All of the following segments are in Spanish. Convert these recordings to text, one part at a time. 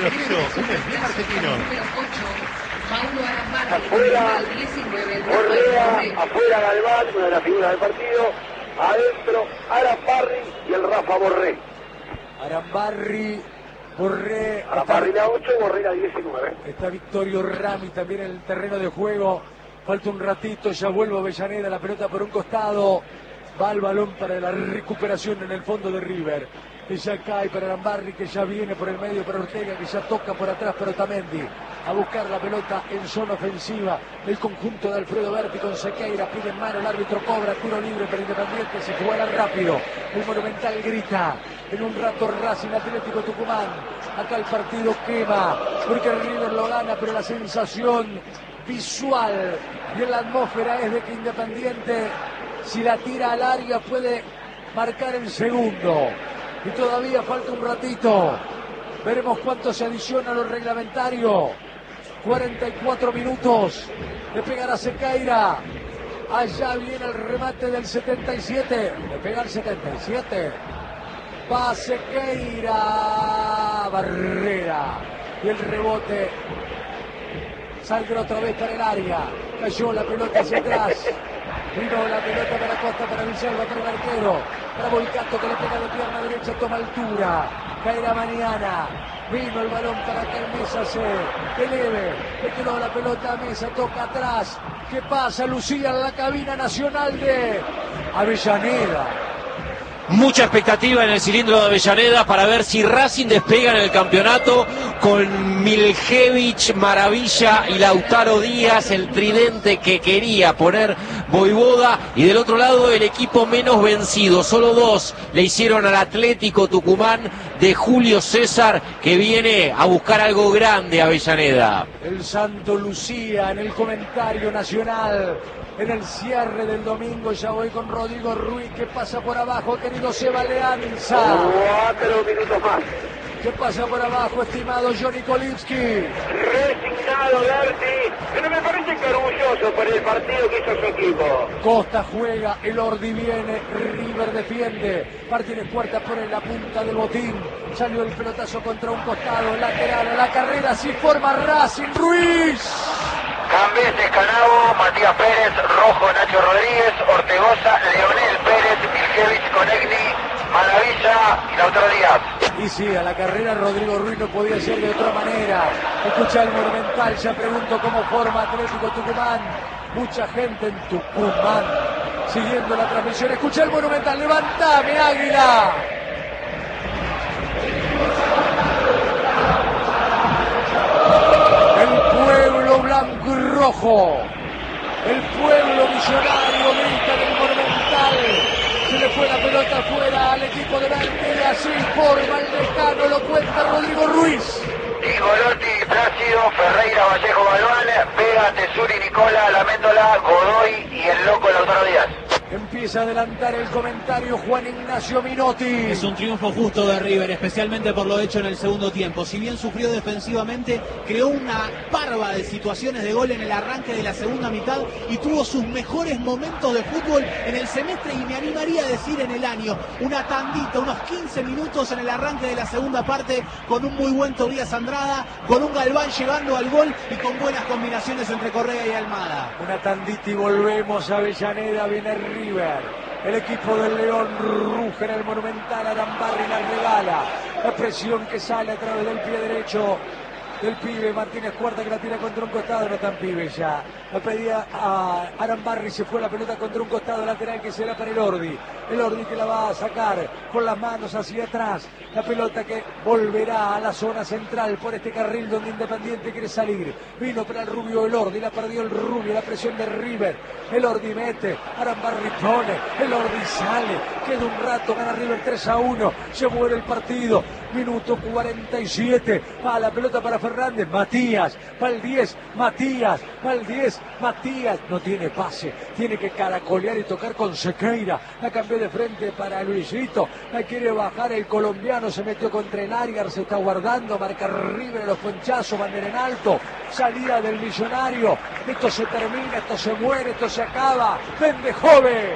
Argentino, un bien argentino. Afuera, Correa, afuera Galván, una de las figuras del partido. Adentro, Arambarri y el Rafa Borré. Arambarri, Borré. Arambarri la 8, Borré la 19. Está Victorio Rami también en el terreno de juego. Falta un ratito, ya vuelve Avellaneda, la pelota por un costado. Va el balón para la recuperación en el fondo de River. Que ya cae para Arambarri, que ya viene por el medio para Ortega, que ya toca por atrás para Otamendi. A buscar la pelota en zona ofensiva. El conjunto de Alfredo Berti con Sequeira. Pide en mano, el árbitro cobra, tiro libre para Independiente. Se jugará rápido. El Monumental grita. En un rato Racing Atlético Tucumán. Acá el partido quema. Porque el River lo gana, pero la sensación visual y en la atmósfera es de que Independiente, si la tira al área, puede marcar en segundo. Y todavía falta un ratito. Veremos cuánto se adiciona a lo reglamentario. 44 minutos. Le pegará Sequeira. Allá viene el remate del 77. Le pega el 77. Va Sequeira. Barrera. Y el rebote. Salga otra vez para el área. Cayó la pelota hacia atrás. Vino la pelota para Costa, para Villalba, para el arquero. Para Volcato, que le pega de pierna derecha, toma altura. Caerá mañana. Vino el balón para que el Mesa se eleve. Le quedó la pelota a Mesa, toca atrás. ¿Qué pasa, Lucía, en la cabina nacional de Avellaneda? Mucha expectativa en el cilindro de Avellaneda para ver si Racing despega en el campeonato con Miljevic, Maravilla y Lautaro Díaz, el tridente que quería poner Voivoda, y del otro lado el equipo menos vencido. Solo 2 le hicieron al Atlético Tucumán de Julio César, que viene a buscar algo grande a Avellaneda. El Santo Lucía en el comentario nacional. En el cierre del domingo ya voy con Rodrigo Ruiz, que pasa por abajo, querido Seba Leanza. 4 minutos más. ¿Qué pasa por abajo, estimado Johnny Kolitsky? Resignado Berti, pero me parece que orgulloso por el partido que hizo su equipo. Costa juega, el Ordi viene, River defiende. Martínez Puerta pone la punta del botín. Salió el pelotazo contra un costado, lateral a la carrera, si forma Racing. Ruiz. Cambés, Escanabo, Matías Pérez, Rojo, Nacho Rodríguez, Ortegoza, Leonel Pérez, Miljevic, Conegni, Maravilla y Lautaro Díaz. Y sí, a la carrera Rodrigo Ruiz no podía ser de otra manera. Escucha el Monumental, ya pregunto cómo forma Atlético Tucumán. Mucha gente en Tucumán siguiendo la transmisión. Escucha el Monumental, levantame, Águila. El pueblo blanco y rojo, el pueblo millonario grita del Monumental. Se le fue la pelota afuera al equipo de Berti, así forma el Lescano, lo cuenta Rodrigo Ruiz. Igolotti, Plácido, Ferreira, Vallejo, Galván, Vega, Tesuri, Nicola, Laméndola, Godoy y el loco Lautaro Díaz. Empieza a adelantar el comentario Juan Ignacio Minotti. Es un triunfo justo de River, especialmente por lo hecho en el segundo tiempo. Si bien sufrió defensivamente, creó una parva de situaciones de gol en el arranque de la segunda mitad y tuvo sus mejores momentos de fútbol en el semestre, y me animaría a decir en el año. Una tandita, unos 15 minutos en el arranque de la segunda parte, con un muy buen Tobías Andrada, con un Galván llegando al gol y con buenas combinaciones entre Correa y Almada. Una tandita y volvemos a Avellaneda, viene River. El equipo del León ruge en el Monumental, Arambarri la regala. La presión que sale a través del pie derecho del pibe Martínez Cuarta, que la tira contra un costado, no tan pibe ya. La pedía a Arambarri, se fue la pelota contra un costado lateral que será para el Ordi. El Ordi que la va a sacar con las manos hacia atrás. La pelota que volverá a la zona central por este carril donde Independiente quiere salir. Vino para el Rubio el Ordi, la perdió el Rubio, la presión de River. El Ordi mete, Arambarri pone, el Ordi sale. Queda un rato, gana River 3-1. Se muere el partido. Minuto 47. Va la pelota para Fernández. Matías, va el 10. Matías, va el 10. Matías no tiene pase. Tiene que caracolear y tocar con Sequeira. La cambió de frente para Luisito. La quiere bajar el colombiano. Se metió contra el área. Se está guardando. Marca River los ponchazos. Bandera en alto. Salida del Millonario. Esto se termina. Esto se muere. Esto se acaba. Vende joven.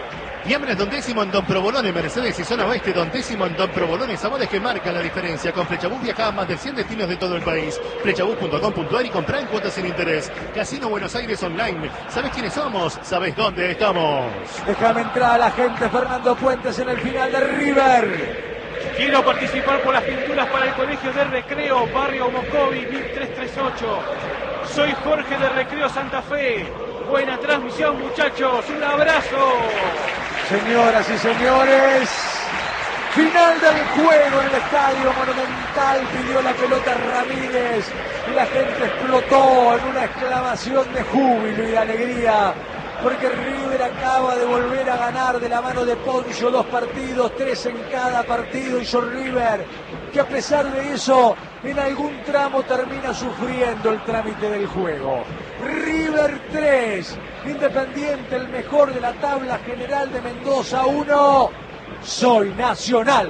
Y Ambres Don Décimo en Don Provolone, Mercedes y Zona Oeste. Don Décimo en Don Provolone, sabores que marcan la diferencia. Con Flechabús viaja a más de 100 destinos de todo el país. Flechabús.com.ar y comprar en cuotas sin interés. Casino Buenos Aires Online. ¿Sabés quiénes somos? ¿Sabés dónde estamos? Déjame entrar a la gente. Fernando Puentes en el final de River. Quiero participar por las pinturas para el Colegio de Recreo, Barrio Moscovi, 1338. Soy Jorge de Recreo Santa Fe. Buena transmisión, muchachos. Un abrazo. Señoras y señores, final del juego en el Estadio Monumental. Pidió la pelota Ramírez y la gente explotó en una exclamación de júbilo y de alegría, porque River acaba de volver a ganar de la mano de Poncio 2 partidos, 3 en cada partido. Hizo River, que a pesar de eso en algún tramo termina sufriendo el trámite del juego. River 3, Independiente el mejor de la tabla general de Mendoza 1. Soy Nacional.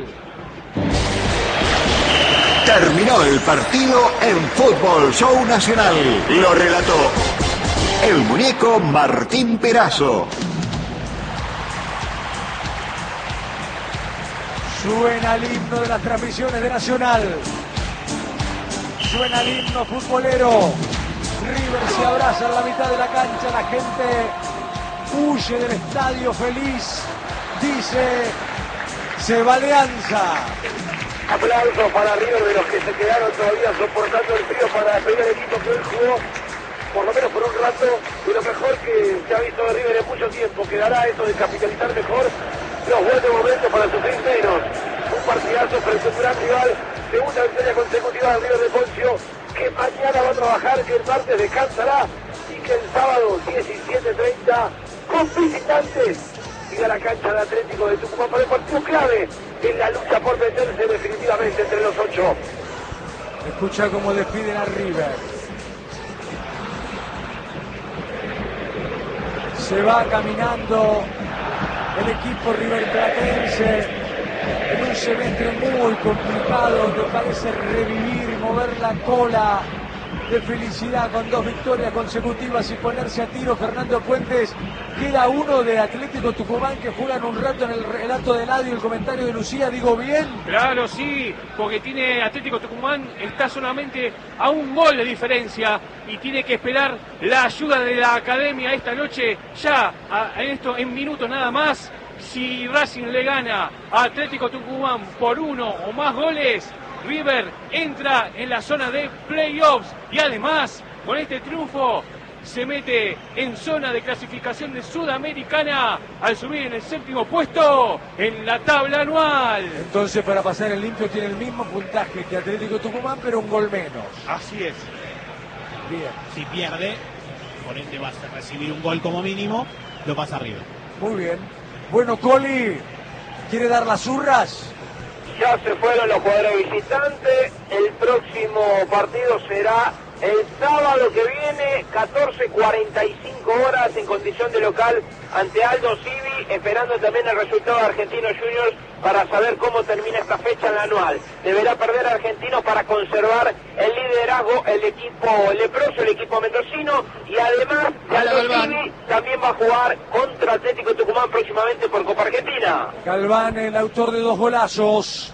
Terminó el partido en Fútbol Show Nacional. Lo relató el muñeco Martín Perazo. Suena el himno de las transmisiones de Nacional. Suena el himno futbolero. River se abraza en la mitad de la cancha. La gente huye del estadio feliz. Dice, se va Alianza. Aplausos para River, de los que se quedaron todavía soportando el frío, para despedir al equipo que hoy jugó, por lo menos por un rato, de lo mejor que se ha visto de River en mucho tiempo. Quedará eso de capitalizar mejor los buenos momentos para sufrir menos. Un partidazo frente a un gran rival, segunda victoria consecutiva del River de Poncio, que mañana va a trabajar, que el martes descansará y que el sábado 17:30 con visitantes y a la cancha de Atlético de Tucumán para el partido clave en la lucha por meterse definitivamente entre los 8. Escucha cómo despiden a River. Se va caminando el equipo riverplatense en un semestre muy complicado, donde parece revivir y mover la cola de felicidad con 2 victorias consecutivas y ponerse a tiro. Fernando Puentes, queda uno de Atlético Tucumán que juegan un rato en el relato de Eladio y el comentario de Lucía. ¿Digo bien? Claro, sí, porque tiene Atlético Tucumán, está solamente a un gol de diferencia y tiene que esperar la ayuda de la academia esta noche, ya en minutos nada más. Si Racing le gana a Atlético Tucumán por 1 o más goles, River entra en la zona de playoffs y además con este triunfo se mete en zona de clasificación de Sudamericana al subir en el 7º puesto en la tabla anual. Entonces, para pasar el limpio tiene el mismo puntaje que Atlético Tucumán, pero un gol menos. Así es. Bien. Si pierde, por ende vas a recibir un gol como mínimo, lo pasa River. Muy bien. Bueno, Coli, ¿quiere dar las zurras? Ya se fueron los jugadores visitantes. El próximo partido será el sábado que viene, 14:45 horas, en condición de local ante Aldo Civi, esperando también el resultado de Argentinos Juniors para saber cómo termina esta fecha en la anual. Deberá perder Argentinos para conservar el liderazgo, el equipo leproso, el equipo mendocino, y además Aldo Civi también va a jugar contra Atlético Tucumán próximamente por Copa Argentina. Galván, el autor de 2 golazos.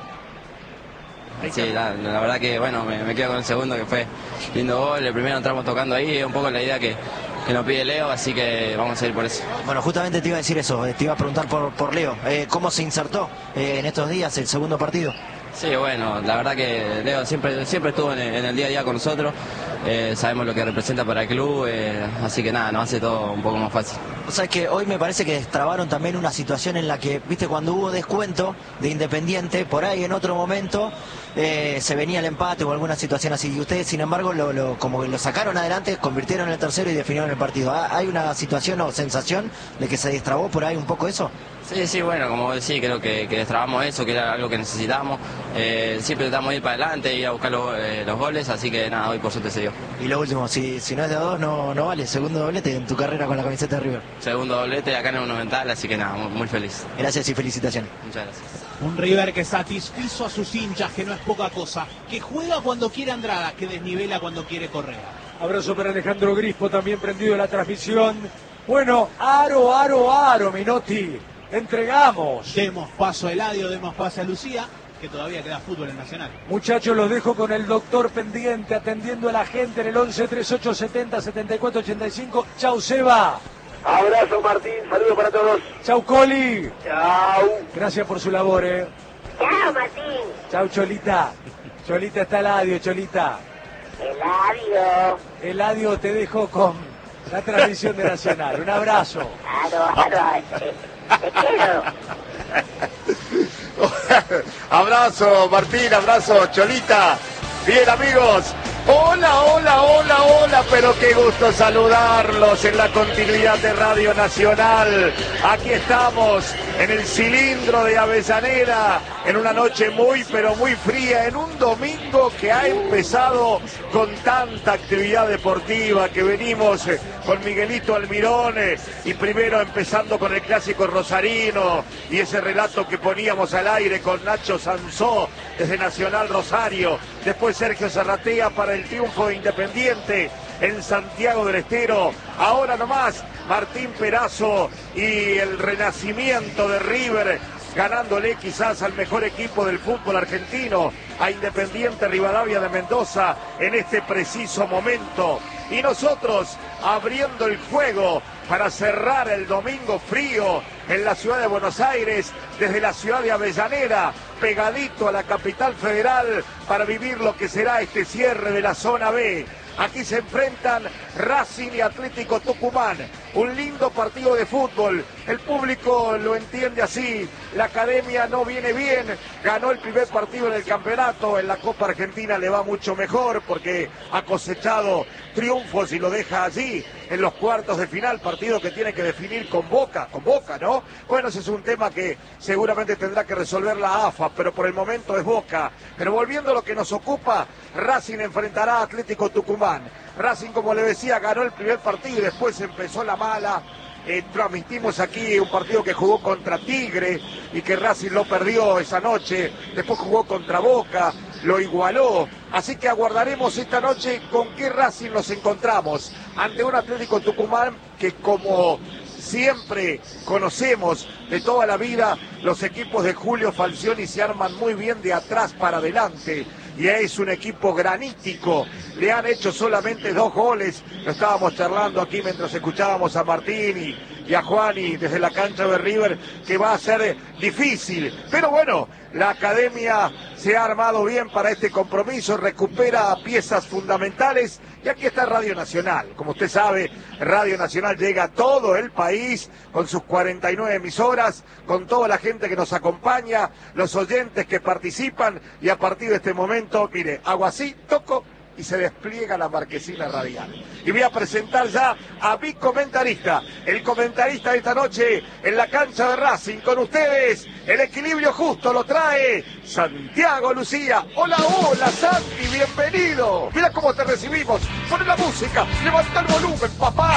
Sí, la verdad que bueno, me quedo con el segundo, que fue lindo gol. El primero entramos tocando ahí, es un poco la idea que nos pide Leo, así que vamos a ir por eso. Bueno, justamente te iba a decir eso, te iba a preguntar por Leo, ¿cómo se insertó en estos días el segundo partido? Sí, bueno, la verdad que Leo siempre estuvo en el día a día con nosotros, sabemos lo que representa para el club, así que nada, nos hace todo un poco más fácil. O sea, que hoy me parece que destrabaron también una situación en la que, viste, cuando hubo descuento de Independiente, por ahí en otro momento se venía el empate o alguna situación así, y ustedes sin embargo como que lo sacaron adelante, convirtieron en el tercero y definieron el partido. ¿Hay una situación o sensación de que se destrabó por ahí un poco eso? Sí, bueno, como decía, creo que destrabamos eso, que era algo que necesitábamos. Siempre tratamos de ir para adelante, ir a buscar los goles, así que nada, hoy por suerte se dio. Y lo último, si no es de a 2, no vale, segundo doblete en tu carrera con la camiseta de River. Segundo doblete acá en el Monumental, así que nada, muy feliz. Gracias y felicitaciones. Muchas gracias. Un River que satisfizo a sus hinchas, que no es poca cosa, que juega cuando quiere Andrada, que desnivela cuando quiere Correa. Abrazo para Alejandro Grispo, también prendido en la transmisión. Bueno, aro, Minotti. entregamos. Demos paso a Eladio, demos paso a Lucía, que todavía queda fútbol en Nacional. Muchachos, los dejo con el doctor pendiente, atendiendo a la gente en el 11 38 70 74 85. Chau, Seba. Abrazo, Martín, saludos para todos. Chau, Coli. Chau. Gracias por su labor, Chao, Martín. Chau, Cholita. Cholita, está Eladio, Cholita. Eladio. Eladio, te dejo con la transmisión de Nacional. Un abrazo. Te quiero. Abrazo, Martín, abrazo, Cholita. Bien, amigos. Hola, hola, hola, hola, pero qué gusto saludarlos en la continuidad de Radio Nacional. Aquí estamos en el cilindro de Avellaneda, en una noche muy, pero muy fría, en un domingo que ha empezado con tanta actividad deportiva, que venimos con Miguelito Almirón y primero empezando con el clásico rosarino y ese relato que poníamos al aire con Nacho Sansó desde Nacional Rosario, después Sergio Zarratea para el triunfo de Independiente en Santiago del Estero, ahora nomás Martín Perazo y el renacimiento de River, ganándole quizás al mejor equipo del fútbol argentino, a Independiente Rivadavia de Mendoza en este preciso momento. Y nosotros abriendo el juego para cerrar el domingo frío en la ciudad de Buenos Aires, desde la ciudad de Avellaneda, pegadito a la capital federal, para vivir lo que será este cierre de la zona B. Aquí se enfrentan Racing y Atlético Tucumán. Un lindo partido de fútbol. El público lo entiende así. La academia no viene bien. Ganó el primer partido en el campeonato. En la Copa Argentina le va mucho mejor porque ha cosechado triunfos y lo deja allí en los cuartos de final. Partido que tiene que definir con Boca, ¿no? Bueno, ese es un tema que seguramente tendrá que resolver la AFA, pero por el momento es Boca. Pero volviendo a lo que nos ocupa, Racing enfrentará a Atlético Tucumán. Racing, como le decía, ganó el primer partido y después empezó la mala. Transmitimos aquí un partido que jugó contra Tigre y que Racing lo perdió esa noche. Después jugó contra Boca, lo igualó. Así que aguardaremos esta noche con qué Racing nos encontramos. Ante un Atlético Tucumán que, como siempre conocemos de toda la vida, los equipos de Julio Falcioni se arman muy bien de atrás para adelante. Y es un equipo granítico. Le han hecho solamente 2 goles. Lo estábamos charlando aquí mientras escuchábamos a Martín y a Juani desde la cancha de River, que va a ser difícil. Pero bueno, la academia se ha armado bien para este compromiso, recupera piezas fundamentales. Y aquí está Radio Nacional. Como usted sabe, Radio Nacional llega a todo el país con sus 49 emisoras, con toda la gente que nos acompaña, los oyentes que participan, y a partir de este momento, mire, hago así, toco y se despliega la marquesina radial. Y voy a presentar ya a mi comentarista, el comentarista de esta noche en la cancha de Racing. Con ustedes, el equilibrio justo lo trae Santiago Lucía. Hola, hola Santi, bienvenido. Mira cómo te recibimos. Pon la música, levanta el volumen, papá.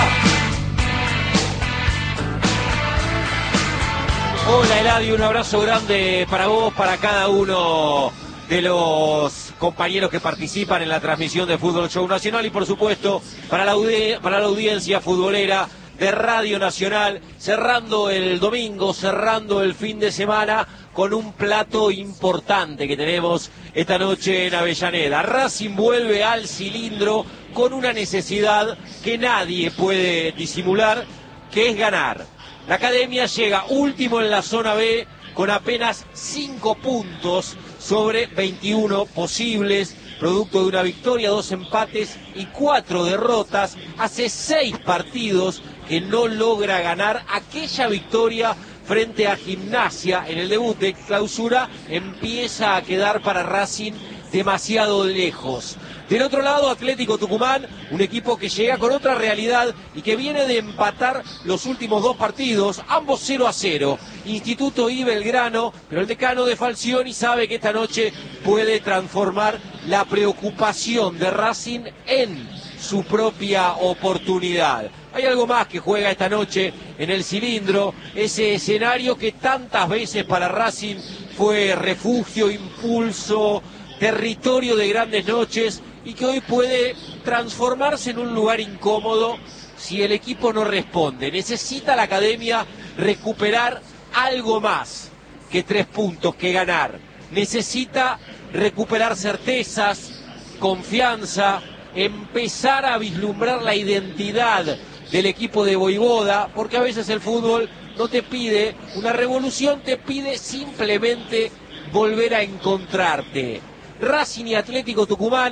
Hola Eladio, un abrazo grande para vos, para cada uno de los compañeros que participan en la transmisión de Fútbol Show Nacional y por supuesto para la audiencia futbolera de Radio Nacional, cerrando el domingo, cerrando el fin de semana con un plato importante que tenemos esta noche en Avellaneda. Racing vuelve al cilindro con una necesidad que nadie puede disimular, que es ganar. La academia llega último en la zona B con apenas 5 puntos sobre 21 posibles, producto de una victoria, 2 empates y 4 derrotas. Hace 6 partidos que no logra ganar. Aquella victoria frente a Gimnasia en el debut de clausura empieza a quedar para Racing demasiado lejos. Del otro lado, Atlético Tucumán, un equipo que llega con otra realidad y que viene de empatar los últimos 2 partidos, ambos 0-0. Instituto y Belgrano, pero el decano de Falcioni sabe que esta noche puede transformar la preocupación de Racing en su propia oportunidad. Hay algo más que juega esta noche en el cilindro, ese escenario que tantas veces para Racing fue refugio, impulso, territorio de grandes noches, y que hoy puede transformarse en un lugar incómodo si el equipo no responde. Necesita la academia recuperar algo más que 3 puntos, que ganar. Necesita recuperar certezas, confianza, empezar a vislumbrar la identidad del equipo de Voivoda, porque a veces el fútbol no te pide una revolución, te pide simplemente volver a encontrarte. Racing y Atlético Tucumán,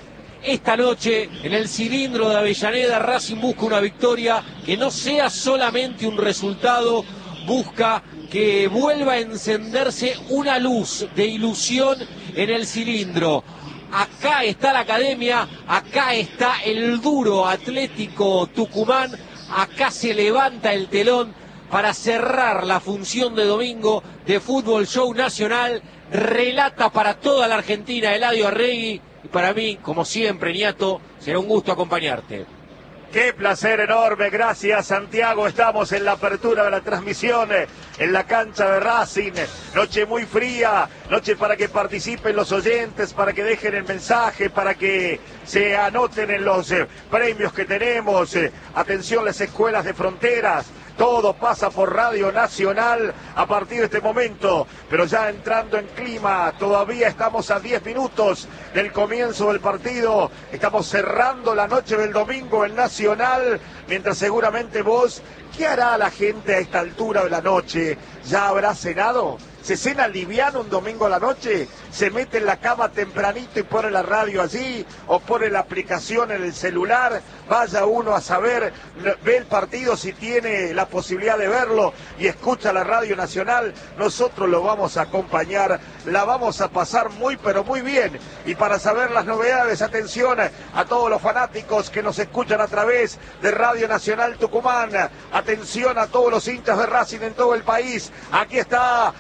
esta noche en el cilindro de Avellaneda, Racing busca una victoria que no sea solamente un resultado, busca que vuelva a encenderse una luz de ilusión en el cilindro. Acá está la academia, acá está el duro Atlético Tucumán, acá se levanta el telón para cerrar la función de domingo de Fútbol Show Nacional. Relata para toda la Argentina Eladio Arregui, y para mí, como siempre, Niato, será un gusto acompañarte. Qué placer enorme, gracias Santiago, estamos en la apertura de la transmisión en la cancha de Racing, noche muy fría, noche para que participen los oyentes, para que dejen el mensaje, para que se anoten en los premios que tenemos, atención las escuelas de fronteras. Todo pasa por Radio Nacional a partir de este momento, pero ya entrando en clima, todavía estamos a 10 minutos del comienzo del partido, estamos cerrando la noche del domingo en Nacional, mientras seguramente vos, ¿qué hará la gente a esta altura de la noche? ¿Ya habrá cenado? ¿Se cena liviano un domingo a la noche? ¿Se mete en la cama tempranito y pone la radio allí? ¿O pone la aplicación en el celular? Vaya uno a saber, ve el partido si tiene la posibilidad de verlo y escucha la Radio Nacional. Nosotros lo vamos a acompañar, la vamos a pasar muy pero muy bien. Y para saber las novedades, atención a todos los fanáticos que nos escuchan a través de Radio Nacional Tucumán. Atención a todos los hinchas de Racing en todo el país. Aquí está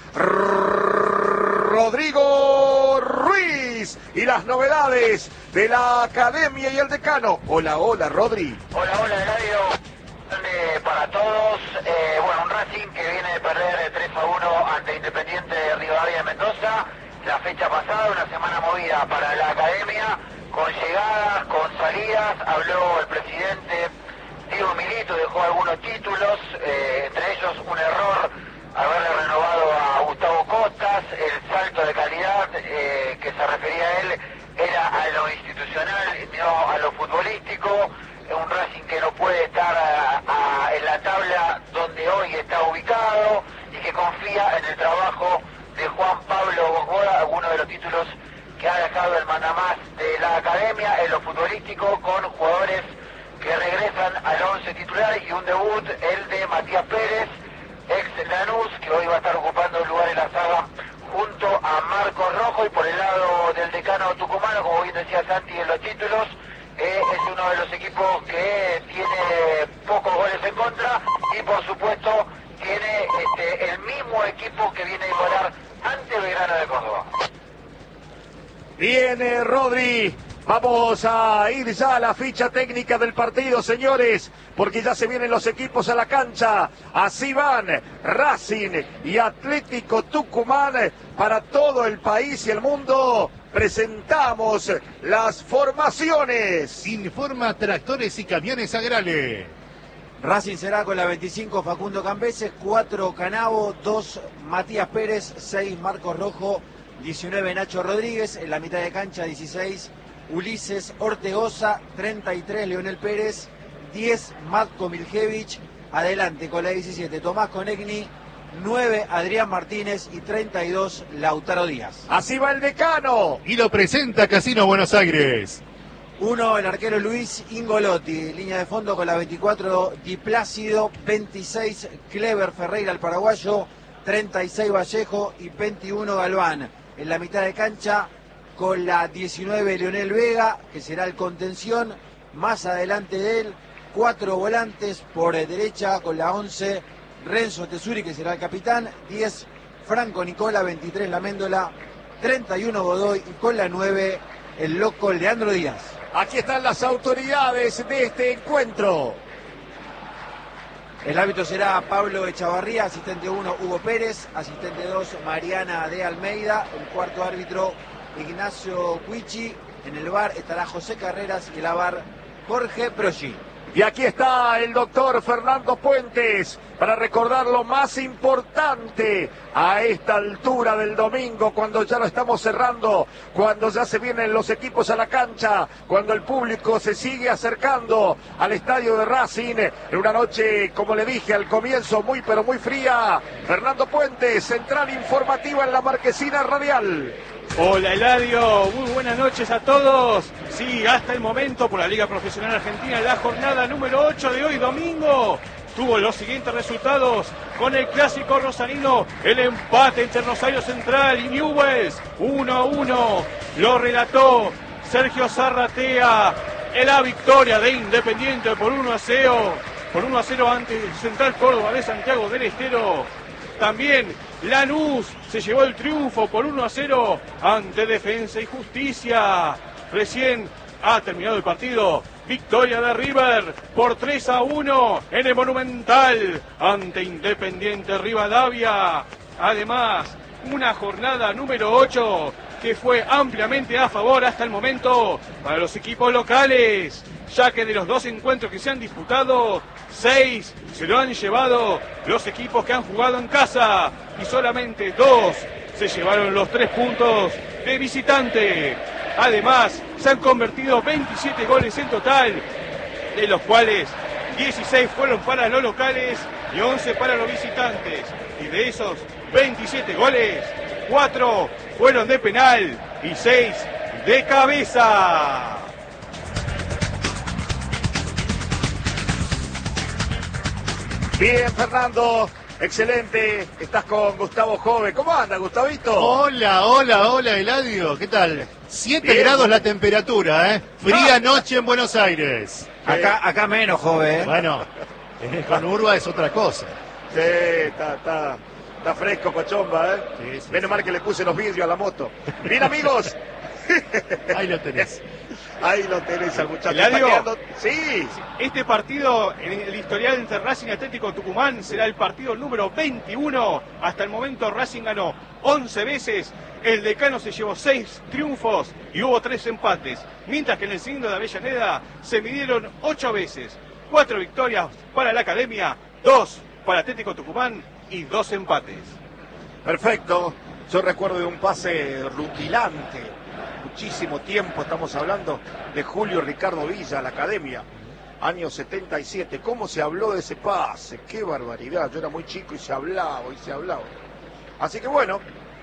Rodrigo Ruiz y las novedades de la academia y el decano. Hola, hola, Rodri. Hola, hola, Eladio. Para todos, bueno, un Racing que viene de perder 3-1 ante Independiente de Rivadavia de Mendoza la fecha pasada, una semana movida para la academia, con llegadas, con salidas. Habló el presidente Diego Milito, dejó algunos títulos, entre ellos un error haberle renovado a Gustavo Costas. El salto de calidad que se refería a él era a lo institucional, no a lo futbolístico. Un Racing que no puede estar en la tabla donde hoy está ubicado y que confía en el trabajo de Juan Pablo Bogoda, uno de los títulos que ha dejado el mandamás de la academia en lo futbolístico, con jugadores que regresan al 11 titular y un debut, el de Matías Pérez, ex Lanús, que hoy va a estar ocupando el lugar en la saga junto a Marcos Rojo. Y por el lado del decano tucumano, como bien decía Santi en los títulos, es uno de los equipos que tiene pocos goles en contra y por supuesto tiene el mismo equipo que viene a igualar ante Belgrano de Córdoba. Viene Rodri. Vamos a ir ya a la ficha técnica del partido, señores, porque ya se vienen los equipos a la cancha. Así van Racing y Atlético Tucumán para todo el país y el mundo. Presentamos las formaciones. Informa Tractores y Camiones Agrales. Racing será con la 25 Facundo Cambeses, 4 Canavo, 2 Matías Pérez, 6 Marcos Rojo, 19 Nacho Rodríguez, en la mitad de cancha 16 Ulises Ortegoza, 33 Leonel Pérez, 10 Matko Miljevich, adelante con la 17 Tomás Conegni, 9 Adrián Martínez y 32 Lautaro Díaz. Así va el decano. Y lo presenta Casino Buenos Aires. 1 el arquero Luis Ingolotti, línea de fondo con la 24 Di Plácido, 26 Clever Ferreira el paraguayo, 36 Vallejo y 21 Galván. En la mitad de cancha con la 19 Leonel Vega, que será el contención. Más adelante de él 4 volantes, por derecha con la 11 Renzo Tesuri, que será el capitán, 10 Franco Nicola, 23 La Méndola, 31 Godoy y con la 9 el loco Leandro Díaz. Aquí están las autoridades de este encuentro. El árbitro será Pablo Echavarría, asistente 1 Hugo Pérez, asistente 2 Mariana de Almeida, el cuarto árbitro Ignacio Cuichi. En el VAR estará José Carreras y el VAR Jorge Progi. Y aquí está el doctor Fernando Puentes para recordar lo más importante a esta altura del domingo, cuando ya lo estamos cerrando, cuando ya se vienen los equipos a la cancha, cuando el público se sigue acercando al estadio de Racing, en una noche, como le dije al comienzo, muy pero muy fría. Fernando Puentes, central informativa en la Marquesina Radial. Hola Eladio, muy buenas noches a todos. Sí, hasta el momento por la Liga Profesional Argentina, la jornada número 8 de hoy domingo tuvo los siguientes resultados con el clásico rosarino, el empate entre Rosario Central y Newell's 1-1. Lo relató Sergio Zarratea. La victoria de Independiente por 1-0 ante Central Córdoba de Santiago del Estero. También Lanús se llevó el triunfo por 1-0 ante Defensa y Justicia. Recién ha terminado el partido. Victoria de River por 3-1 en el Monumental ante Independiente Rivadavia. Además, una jornada número 8 que fue ampliamente a favor hasta el momento para los equipos locales, ya que de los 2 encuentros que se han disputado, 6 se lo han llevado los equipos que han jugado en casa y solamente 2 se llevaron los 3 puntos de visitante. Además, se han convertido 27 goles en total, de los cuales 16 fueron para los locales y 11 para los visitantes. Y de esos 27 goles, 4 fueron de penal y 6 de cabeza. Bien, Fernando, excelente. Estás con Gustavo Jove. ¿Cómo anda, Gustavito? Hola, Eladio. ¿Qué tal? 7 grados la temperatura, ¿eh? Fría noche en Buenos Aires. Acá menos, Jove. Bueno, con Urba es otra cosa. Sí, está fresco, Pachomba, ¿eh? Sí, menos mal que le puse los vidrios a la moto. Bien, amigos. Ahí lo tenés. Ahí lo tenés al muchacho. Sí. Este partido en el historial entre Racing y Atlético Tucumán será el partido número 21. Hasta el momento Racing ganó 11 veces. El Decano se llevó 6 triunfos y hubo 3 empates. Mientras que en el cilindro de Avellaneda se midieron 8 veces. 4 victorias para la Academia, 2 para Atlético Tucumán y 2 empates. Perfecto. Yo recuerdo de un pase rutilante. Muchísimo tiempo, estamos hablando de Julio Ricardo Villa, a la Academia, año 77. ¿Cómo se habló de ese pase? ¡Qué barbaridad! Yo era muy chico y se hablaba. Así que bueno,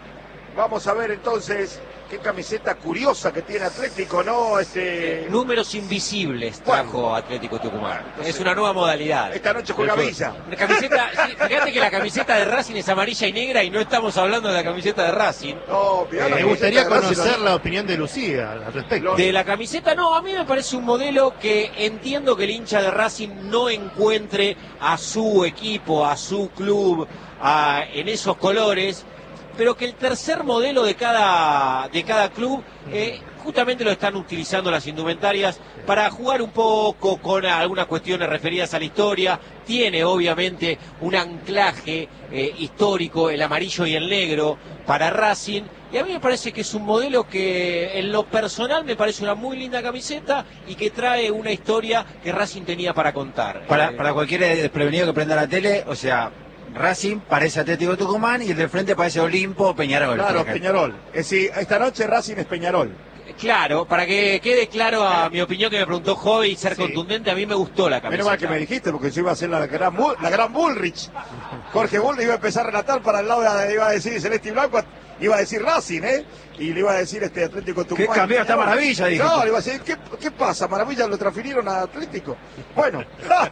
vamos a ver entonces qué camiseta curiosa que tiene Atlético, ¿no? Números invisibles trajo Atlético Tucumán. Es una nueva modalidad. Esta noche juega Villa. Fíjate que la camiseta de Racing es amarilla y negra y no estamos hablando de la camiseta de Racing. No, me gustaría conocer la opinión de Lucía al respecto. De la camiseta, no, a mí me parece un modelo que entiendo que el hincha de Racing no encuentre a su equipo, a su club, en esos colores, pero que el tercer modelo de cada club justamente lo están utilizando las indumentarias para jugar un poco con algunas cuestiones referidas a la historia. Tiene obviamente un anclaje histórico, el amarillo y el negro para Racing, y a mí me parece que es un modelo que en lo personal me parece una muy linda camiseta y que trae una historia que Racing tenía para contar. Para cualquier desprevenido que prenda la tele, o sea, Racing parece Atlético Tucumán y el del frente parece Olimpo o Peñarol. Claro, Peñarol. Es decir, esta noche Racing es Peñarol. Claro, para que quede claro a mi opinión que me preguntó Jove y ser contundente, a mí me gustó la camiseta. Menos mal que me dijiste, porque yo iba a hacer la gran Bullrich. Jorge Bullrich iba a empezar a relatar para el lado iba a decir Celeste y Blanco, iba a decir Racing, y le iba a decir Atlético Tucumán. ¿Qué cambió esta Maravilla? Dije. No, le iba a decir, ¿qué pasa? Maravilla lo transfirieron a Atlético. Bueno,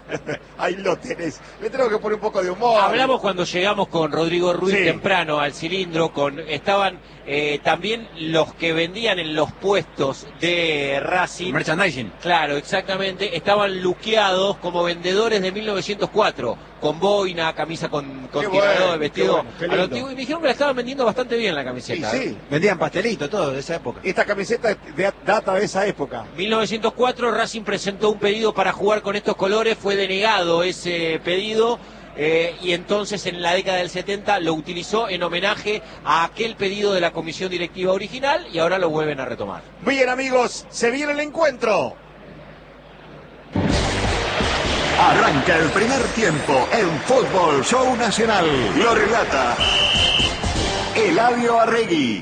ahí lo tenés. Le tengo que poner un poco de humor. Hablamos cuando llegamos con Rodrigo Ruiz temprano al cilindro, estaban también los que vendían en los puestos de Racing. Merchandising. Claro, exactamente. Estaban luqueados como vendedores de 1904, con boina, camisa con tirador, vestido a lo antiguo, y me dijeron que la estaban vendiendo bastante bien la camiseta. Sí. Vendían pastelitos, todo de esa época. Esta camiseta data de esa época. 1904, Racing presentó un pedido para jugar con estos colores, fue denegado ese pedido. Y entonces en la década del 70 lo utilizó en homenaje a aquel pedido de la comisión directiva original y ahora lo vuelven a retomar. Bien, amigos, se viene el encuentro. Arranca el primer tiempo en Fútbol Show Nacional. Lo relata Eladio Arregui.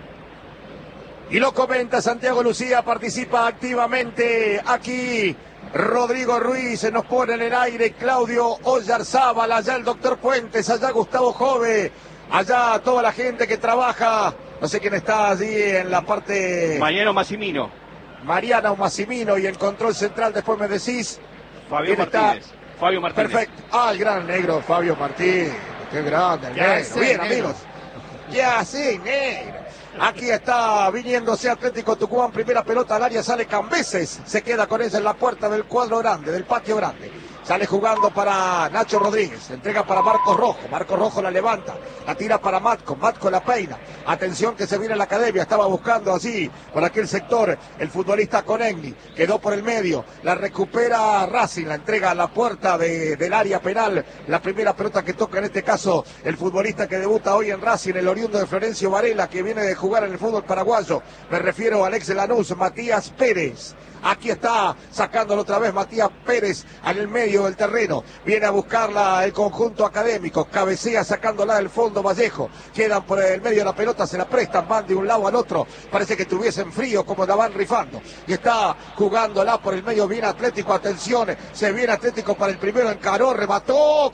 Y lo comenta Santiago Lucía, participa activamente aquí. Rodrigo Ruiz nos pone en el aire, Claudio Oyarzábal, allá el doctor Puentes, allá Gustavo Jove, allá toda la gente que trabaja, no sé quién está allí en la parte... Mariano Massimino. Mariana o Massimino, y el control central después me decís... Fabio Martínez. Fabio Martínez. Perfecto. Ah, el gran negro Fabio Martínez. Qué grande el negro. Bien, amigos. Ya sí, negro. Aquí está viniéndose Atlético Tucumán, primera pelota al área, sale Cambeses, se queda con ella en la puerta del cuadro grande, del patio grande. Sale jugando para Nacho Rodríguez, entrega para Marcos Rojo la levanta, la tira para Matco la peina. Atención que se viene la academia, estaba buscando así por aquel sector el futbolista Conegni, quedó por el medio, la recupera Racing, la entrega a la puerta del área penal, la primera pelota que toca en este caso el futbolista que debuta hoy en Racing, el oriundo de Florencio Varela, que viene de jugar en el fútbol paraguayo, me refiero a Alex Lanús, Matías Pérez. Aquí está sacándolo otra vez Matías Pérez en el medio del terreno. Viene a buscarla el conjunto académico. Cabecea sacándola del fondo Vallejo. Quedan por el medio de la pelota, se la prestan, van de un lado al otro. Parece que tuviesen frío como la van rifando. Y está jugándola por el medio. Viene Atlético, atención. Se viene Atlético para el primero, encaró, remató,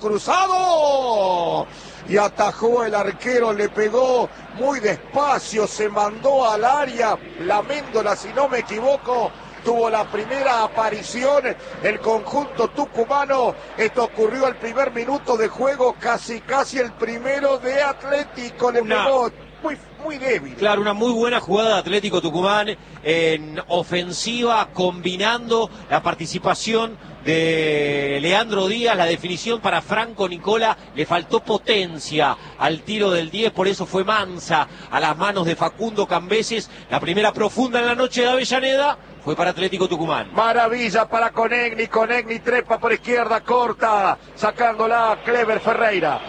cruzado. Y atajó el arquero, le pegó muy despacio, se mandó al área. La Méndola, si no me equivoco, tuvo la primera aparición el conjunto tucumano. Esto ocurrió al primer minuto de juego, casi el primero de Atlético. Le pegó muy débil. Claro, una muy buena jugada de Atlético Tucumán en ofensiva, combinando la participación de Leandro Díaz, la definición para Franco Nicola, le faltó potencia al tiro del 10, por eso fue mansa a las manos de Facundo Cambeses. La primera profunda en la noche de Avellaneda fue para Atlético Tucumán. Maravilla para Conegni trepa por izquierda, corta, sacándola Clever Ferreira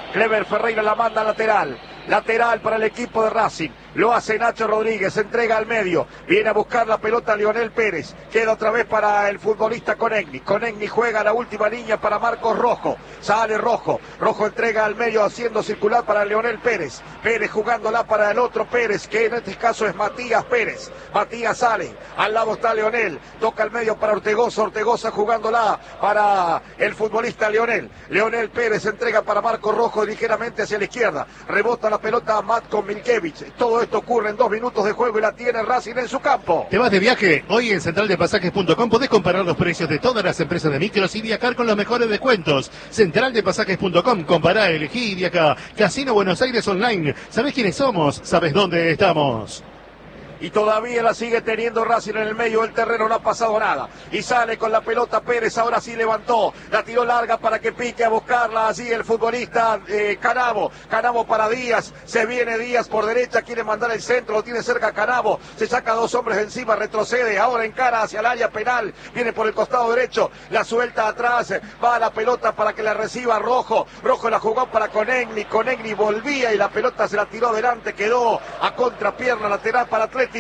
la manda lateral para el equipo de Racing. Lo hace Nacho Rodríguez, entrega al medio, viene a buscar la pelota Lionel Pérez, queda otra vez para el futbolista Conegni juega la última línea para Marcos Rojo, sale Rojo entrega al medio haciendo circular para Lionel Pérez jugándola para el otro Pérez, que en este caso es Matías Pérez. Matías sale, al lado está Lionel, toca al medio para Ortegoza jugándola para el futbolista Lionel Pérez, entrega para Marcos Rojo ligeramente hacia la izquierda, rebota la pelota a Matko Milkevich. Todo esto ocurre en 2 minutos de juego y la tiene Racing en su campo. ¿Te vas de viaje? Hoy en centraldepasajes.com podés comparar los precios de todas las empresas de micros y viajar con los mejores descuentos. Centraldepasajes.com, compará, elegí y viaja. Casino Buenos Aires Online. ¿Sabés quiénes somos? ¿Sabés dónde estamos? Y todavía la sigue teniendo Racing en el medio del terreno, no ha pasado nada. Y sale con la pelota Pérez, ahora sí levantó, la tiró larga para que pique a buscarla allí el futbolista Canavo para Díaz, se viene Díaz por derecha, quiere mandar el centro, lo tiene cerca Canavo, se saca 2 hombres de encima, retrocede, ahora encara hacia el área penal, viene por el costado derecho, la suelta atrás, va a la pelota para que la reciba Rojo la jugó para Conegni volvía y la pelota se la tiró adelante, quedó a contrapierna lateral para Atlético.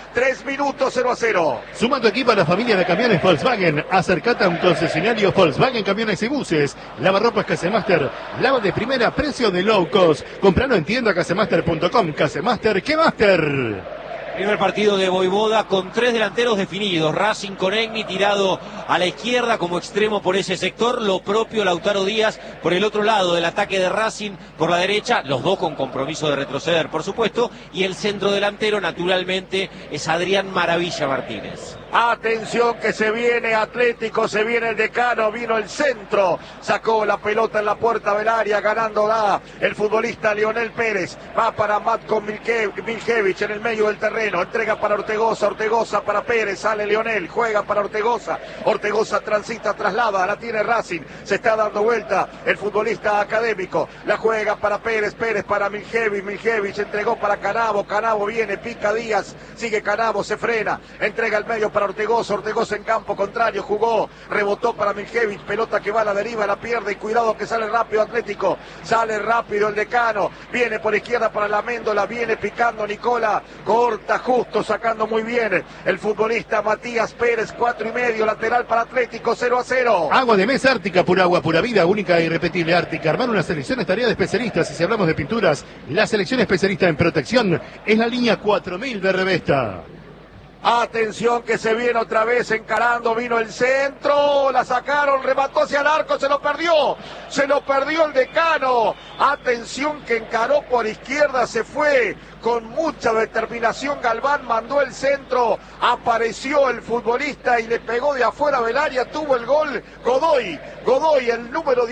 3 minutos 0-0. Suma tu equipo a la familia de camiones Volkswagen. Acércate a un concesionario Volkswagen Camiones y Buses. Lavarropas Casemaster. Lava de primera, precio de low cost. Compralo en tienda casemaster.com. Casemaster, ¿qué master? Primer partido de Voivoda con 3 delanteros definidos. Racing Conegni tirado a la izquierda como extremo por ese sector. Lo propio Lautaro Díaz por el otro lado del ataque de Racing por la derecha. Los dos con compromiso de retroceder, por supuesto. Y el centro delantero, naturalmente, es Adrián Maravilla Martínez. Atención que se viene Atlético, se viene el decano, vino el centro. Sacó la pelota en la puerta del área, ganándola el futbolista Lionel Pérez. Va para Matko Milkevich en el medio del terreno. Entrega para Ortegoza para Pérez, sale Lionel, juega para Ortegoza transita, traslada, la tiene Racing, se está dando vuelta el futbolista académico, la juega para Pérez para Milkevich entregó para Canavo viene, pica Díaz, sigue Canavo, se frena, entrega al medio para para Ortegoza, Ortegoza en campo contrario, jugó, rebotó para Miljevic, pelota que va a la deriva, la pierde y cuidado que sale rápido Atlético, sale rápido el Decano, viene por izquierda para la Méndola, viene picando Nicola, corta justo, sacando muy bien el futbolista Matías Pérez, 4,5, lateral para Atlético, 0-0. Agua de mesa Ártica, pura agua, pura vida, única e irrepetible Ártica. Armar una selección es tarea de especialistas y si hablamos de pinturas, la selección especialista en protección es la línea 4000 de Revesta. Atención que se viene otra vez encarando, vino el centro, la sacaron, remató hacia el arco, se lo perdió el Decano. Atención que encaró por izquierda, se fue con mucha determinación Galván, mandó el centro, apareció el futbolista y le pegó de afuera del área, tuvo el gol Godoy, el número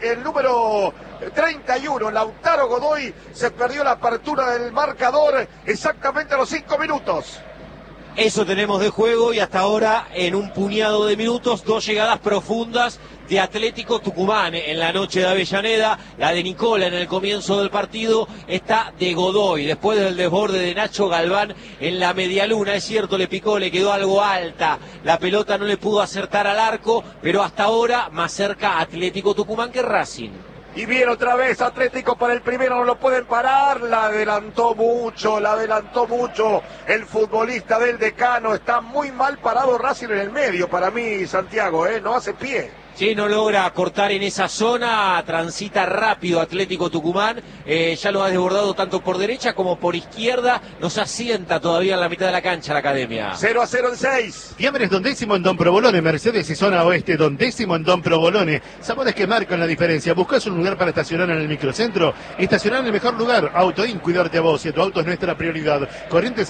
31, Lautaro Godoy, se perdió la apertura del marcador exactamente a los 5 minutos. Eso tenemos de juego y hasta ahora en un puñado de minutos 2 llegadas profundas de Atlético Tucumán en la noche de Avellaneda, la de Nicola en el comienzo del partido, está de Godoy, después del desborde de Nacho Galván en la medialuna, es cierto, le picó, le quedó algo alta, la pelota no le pudo acertar al arco, pero hasta ahora más cerca Atlético Tucumán que Racing. Y viene otra vez Atlético para el primero, no lo pueden parar, la adelantó mucho el futbolista del Decano, está muy mal parado Racing en el medio para mí, Santiago, no hace pie. Sí, no logra cortar en esa zona, transita rápido Atlético Tucumán, ya lo ha desbordado tanto por derecha como por izquierda, nos asienta todavía en la mitad de la cancha la academia. 0-0 en 6. Fiambres Don Décimo en Don Provolone, Mercedes y zona oeste, Don Décimo en Don Provolone. Sabores que marcan la diferencia. ¿Buscas un lugar para estacionar en el microcentro? Estacionar en el mejor lugar. Autoin, cuidarte a vos y a tu auto es nuestra prioridad. Corriente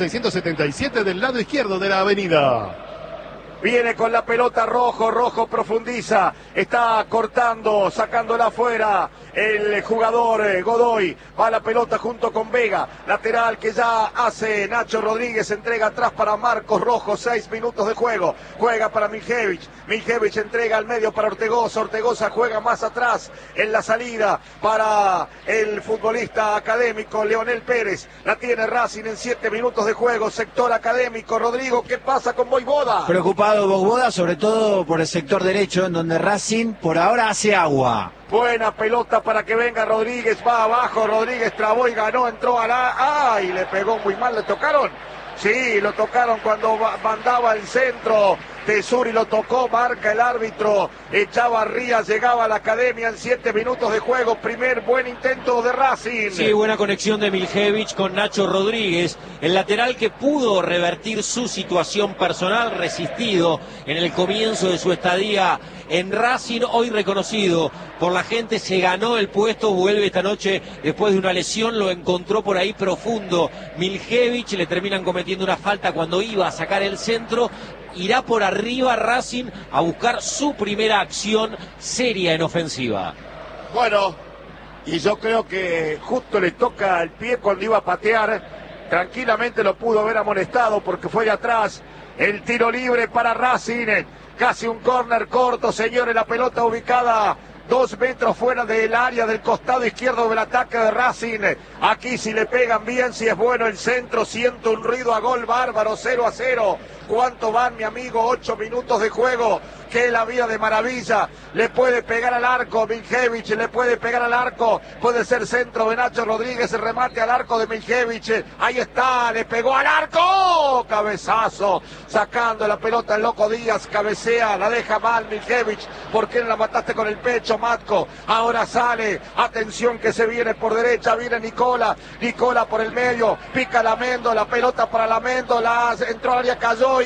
677 del lado izquierdo de la avenida. Viene con la pelota Rojo profundiza, está cortando, sacándola afuera el jugador Godoy, va la pelota junto con Vega, lateral que ya hace Nacho Rodríguez, entrega atrás para Marcos Rojo, 6 minutos de juego, juega para Miljevic entrega al medio para Ortegoza juega más atrás en la salida para el futbolista académico Leonel Pérez, la tiene Racing en 7 minutos de juego, sector académico, Rodrigo, ¿qué pasa con Voivoda? Preocupado Voivoda, sobre todo por el sector derecho, en donde Racing por ahora hace agua. Buena pelota para que venga Rodríguez, va abajo, Rodríguez trabó y ganó, entró a la... ¡Ay! Le pegó muy mal, ¿le tocaron? Sí, lo tocaron cuando mandaba el centro. Tesuri lo tocó, marca el árbitro. Echavarría llegaba a la academia en 7 minutos de juego. Primer buen intento de Racing. Sí, buena conexión de Miljevic con Nacho Rodríguez. El lateral que pudo revertir su situación personal, resistido en el comienzo de su estadía en Racing, hoy reconocido por la gente, se ganó el puesto, vuelve esta noche después de una lesión, lo encontró por ahí profundo Miljevic, le terminan cometiendo una falta cuando iba a sacar el centro. Irá por arriba Racing a buscar su primera acción seria en ofensiva. Bueno, y yo creo que justo le toca el pie cuando iba a patear, tranquilamente lo pudo haber amonestado porque fue de atrás. El tiro libre para Racing, casi un córner corto, señores, la pelota ubicada 2 metros fuera del área del costado izquierdo del ataque de Racing. Aquí si le pegan bien, si es bueno el centro, siento un ruido a gol bárbaro, 0-0. ¿Cuánto van, mi amigo? 8 minutos de juego. Que la vida de maravilla. Le puede pegar al arco Miljevic, le puede pegar al arco. Puede ser centro de Nacho Rodríguez, el remate al arco de Miljevic. Ahí está, le pegó al arco. Cabezazo, sacando la pelota el Loco Díaz, cabecea, la deja mal Miljevic. ¿Por qué no la mataste con el pecho, Matco? Ahora sale, atención que se viene por derecha, viene Nicola por el medio, pica la Méndola, pelota para la Méndola, entró al área, cayó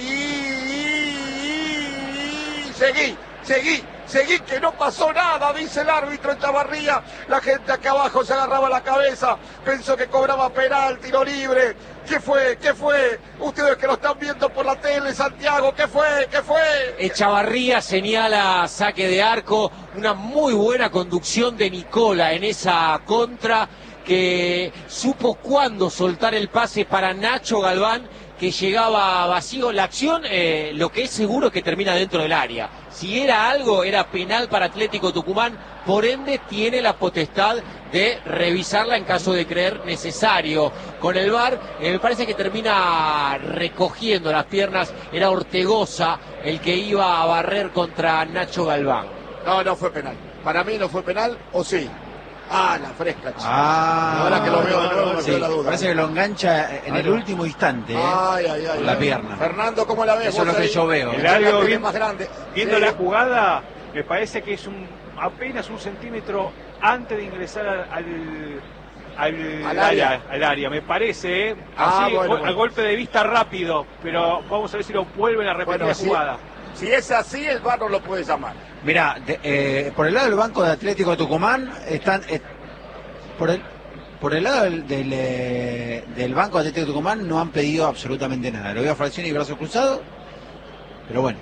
Seguí, que no pasó nada, dice el árbitro Echavarría. La gente acá abajo se agarraba la cabeza, pensó que cobraba penal, tiro libre. ¿Qué fue? Ustedes que lo están viendo por la tele, Santiago, ¿qué fue? Echavarría señala saque de arco, una muy buena conducción de Nicola en esa contra, que supo cuándo soltar el pase para Nacho Galván, que llegaba vacío. La acción, lo que es seguro es que termina dentro del área. Si era algo, era penal para Atlético Tucumán, por ende tiene la potestad de revisarla en caso de creer necesario. Con el VAR, me parece que termina recogiendo las piernas, era Ortegoza el que iba a barrer contra Nacho Galván. No fue penal. Para mí no fue penal, ¿o sí? Ah, la fresca, chico. Ahora que lo veo de nuevo, me quedó la duda. Parece que lo engancha en el último instante, la pierna. Fernando, ¿cómo la ves? Eso es lo que yo veo. Hilario, Sí. viendo la jugada, me parece que es apenas un centímetro antes de ingresar al área, me parece, así, al golpe de vista rápido, pero vamos a ver si lo vuelven a repetir la jugada. Si es así, el VAR no lo puede llamar. Mirá, por el lado del banco de Atlético Tucumán están... por el lado del banco de Atlético Tucumán no han pedido absolutamente nada. Lo veo a Falcioni y brazo cruzado, pero bueno.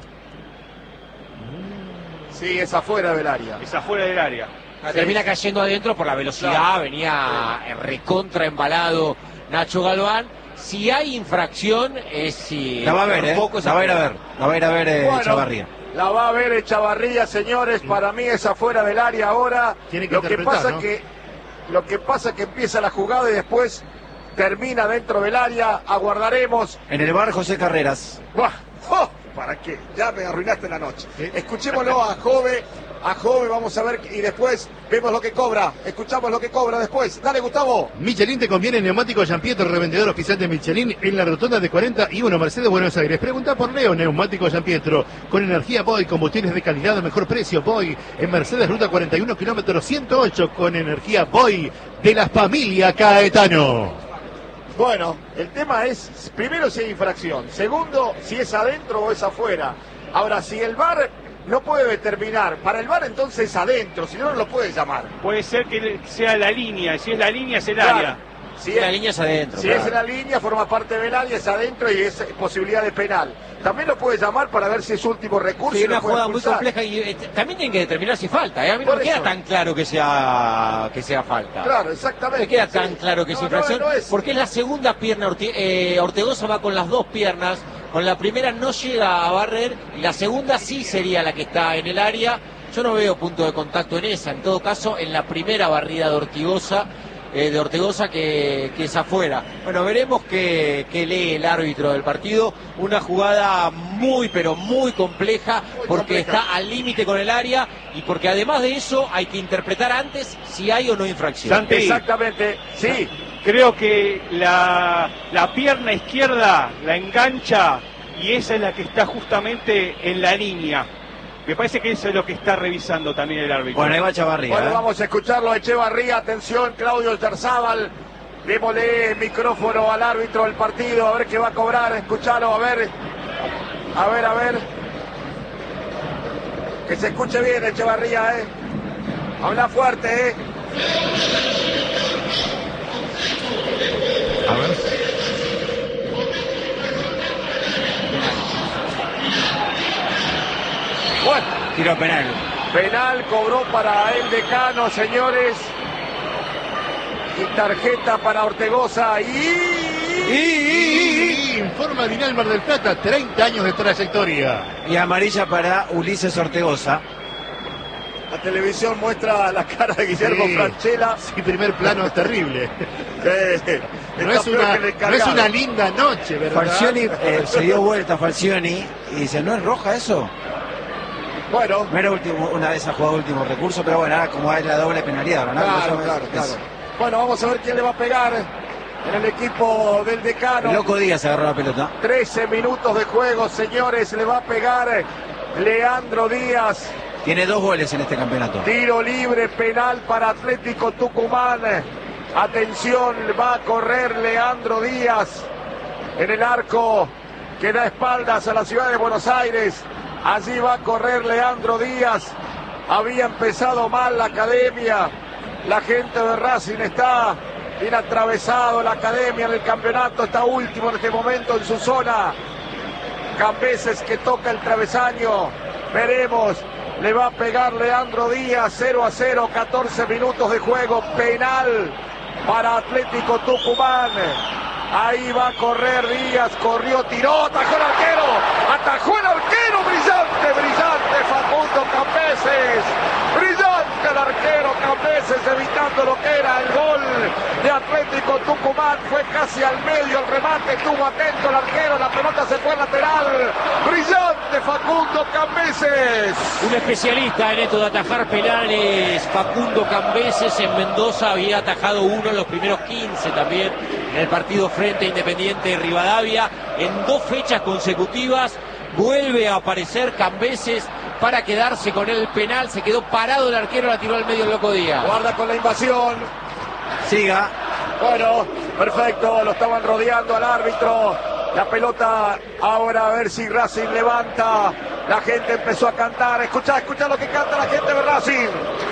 Sí, es afuera del área. Es afuera del área. Termina cayendo adentro por la velocidad, venía recontra embalado Nacho Galván. Si hay infracción, es si... La va a ver, la va a ir a ver Echavarría. La va a ver Echavarría, señores. Para mí es afuera del área ahora. Lo que pasa es que empieza la jugada y después termina dentro del área. Aguardaremos. En el VAR, José Carreras. ¿Para qué? Ya me arruinaste la noche. Escuchémoslo a Jove. Vamos a ver y después vemos lo que cobra. Escuchamos lo que cobra después. Dale, Gustavo. Michelin te conviene neumático Giampietro, revendedor oficial de Michelin en la rotonda de 41 Mercedes, Buenos Aires. Pregunta por Leo, neumático Giampietro. Con energía Boy, combustibles de calidad a mejor precio. Boy en Mercedes, ruta 41, kilómetro 108, con energía Boy de la familia Caetano. Bueno, el tema es, primero si hay infracción. Segundo, si es adentro o es afuera. Ahora, si el VAR no puede determinar, para el VAR entonces es adentro, si no, no lo puede llamar. Puede ser que sea la línea, si es la línea es el área. Si la línea es adentro. Si es la línea, forma parte del área, es adentro y es posibilidad de penal. También lo puede llamar para ver si es último recurso. Sí, una jugada muy compleja y también tienen que determinar si falta. A mí no me queda tan claro que sea falta. Claro, exactamente. No me queda tan claro que es infracción, porque es la segunda pierna. Ortegoza va con las dos piernas. Con la primera no llega a barrer y la segunda sí sería la que está en el área. Yo no veo punto de contacto en esa. En todo caso, en la primera barrida de Ortegoza que es afuera. Bueno, veremos qué lee el árbitro del partido. Una jugada muy, pero muy compleja, porque está al límite con el área y porque además de eso hay que interpretar antes si hay o no infracción. Santi, exactamente, sí. Creo que la pierna izquierda la engancha y esa es la que está justamente en la línea. Me parece que eso es lo que está revisando también el árbitro. Bueno, ahí va Echavarría. Bueno, vamos a escucharlo a Echevarría. Atención, Claudio Yarzábal. Démosle el micrófono al árbitro del partido, a ver qué va a cobrar. Escuchalo, a ver. Que se escuche bien, Echevarría, Habla fuerte, A ver. Bueno. Tiro penal. Penal cobró para el Decano, señores. Y tarjeta para Ortegoza. Y informa Dinal Mar del Plata, 30 años de trayectoria. Y amarilla para Ulises Ortegoza. La televisión muestra la cara de Guillermo Franchella. Sí, primer plano es terrible. No es una linda noche, ¿verdad? Falcioni se dio vuelta Falcioni y dice, ¿no es roja eso? Bueno. No era una de esas jugadas de último recurso, pero bueno, ahora como es la doble penalidad, ¿no? Claro. Bueno, vamos a ver quién le va a pegar en el equipo del Decano. El Loco Díaz agarró la pelota. 13 minutos de juego, señores, le va a pegar Leandro Díaz. Tiene 2 goles en este campeonato. Tiro libre, penal para Atlético Tucumán. Atención, va a correr Leandro Díaz en el arco que da espaldas a la ciudad de Buenos Aires. Allí va a correr Leandro Díaz. Había empezado mal la academia. La gente de Racing está bien atravesado. La academia en el campeonato está último en este momento en su zona. Cambeses que toca el travesaño. Veremos. Le va a pegar Leandro Díaz. 0-0, 14 minutos de juego. Penal para Atlético Tucumán. Ahí va a correr Díaz, corrió, tiró, atajó el arquero, brillante Facundo Cambeses, brillante el arquero Cambeses, evitando lo que era el gol de Atlético Tucumán, fue casi al medio el remate, estuvo atento el arquero, la pelota se fue lateral, brillante Facundo Cambeses. Un especialista en esto de atajar penales, Facundo Cambeses. En Mendoza había atajado uno en los primeros 15 también, en el partido frente a Independiente de Rivadavia. En 2 fechas consecutivas vuelve a aparecer Cambeses para quedarse con el penal. Se quedó parado el arquero, la tiró al medio el Loco Díaz. Guarda con la invasión. Siga. Bueno, perfecto, lo estaban rodeando al árbitro. La pelota ahora, a ver si Racing levanta. La gente empezó a cantar. Escucha lo que canta la gente de Racing.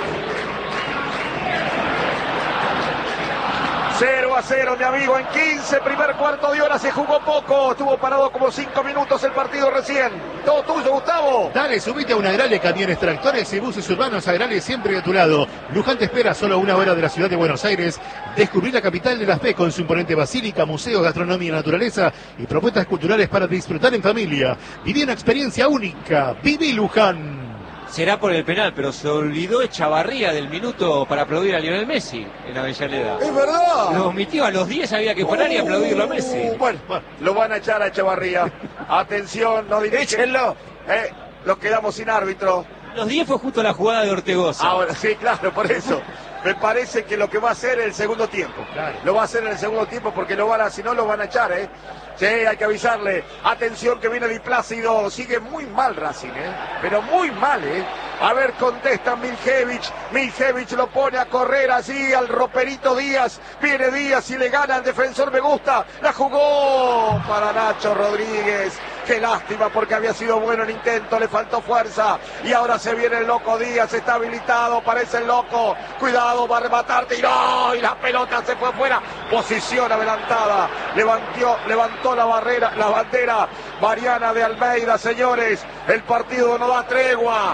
0-0, mi amigo, en 15, primer cuarto de hora, se jugó poco, estuvo parado como 5 minutos el partido recién. Todo tuyo, Gustavo. Dale, subite a una Agrale, camiones, tractores y buses urbanos. Agrale siempre de tu lado. Luján te espera solo a 1 hora de la ciudad de Buenos Aires. Descubrir la capital de las P con su imponente basílica, museos, gastronomía, naturaleza y propuestas culturales para disfrutar en familia. Viví una experiencia única. Viví Luján. Será por el penal, pero se olvidó Echavarría del minuto para aplaudir a Lionel Messi en Avellaneda. Es verdad. Lo omitió, a los 10 había que parar y aplaudirlo a Messi. Bueno, lo van a echar a Echavarría. Atención, no dirige. Échenlo. Nos quedamos sin árbitro. Los 10 fue justo la jugada de Ortegoza. Ahora, sí, claro, por eso. Me parece que lo que va a hacer en el segundo tiempo. Claro. Lo va a hacer en el segundo tiempo porque si no lo van a echar, Sí, hay que avisarle. Atención que viene Di Plácido. Sigue muy mal Racing, pero muy mal, A ver, contesta Miljevich. Miljevich lo pone a correr allí al roperito Díaz. Viene Díaz y le gana al defensor. Me gusta. La jugó para Nacho Rodríguez. Qué lástima porque había sido bueno el intento, le faltó fuerza. Y ahora se viene el Loco Díaz, está habilitado, parece el Loco. Cuidado, va a rematar, tiró y la pelota se fue fuera. Posición adelantada, levantó la bandera Mariana de Almeida, señores. El partido no da tregua,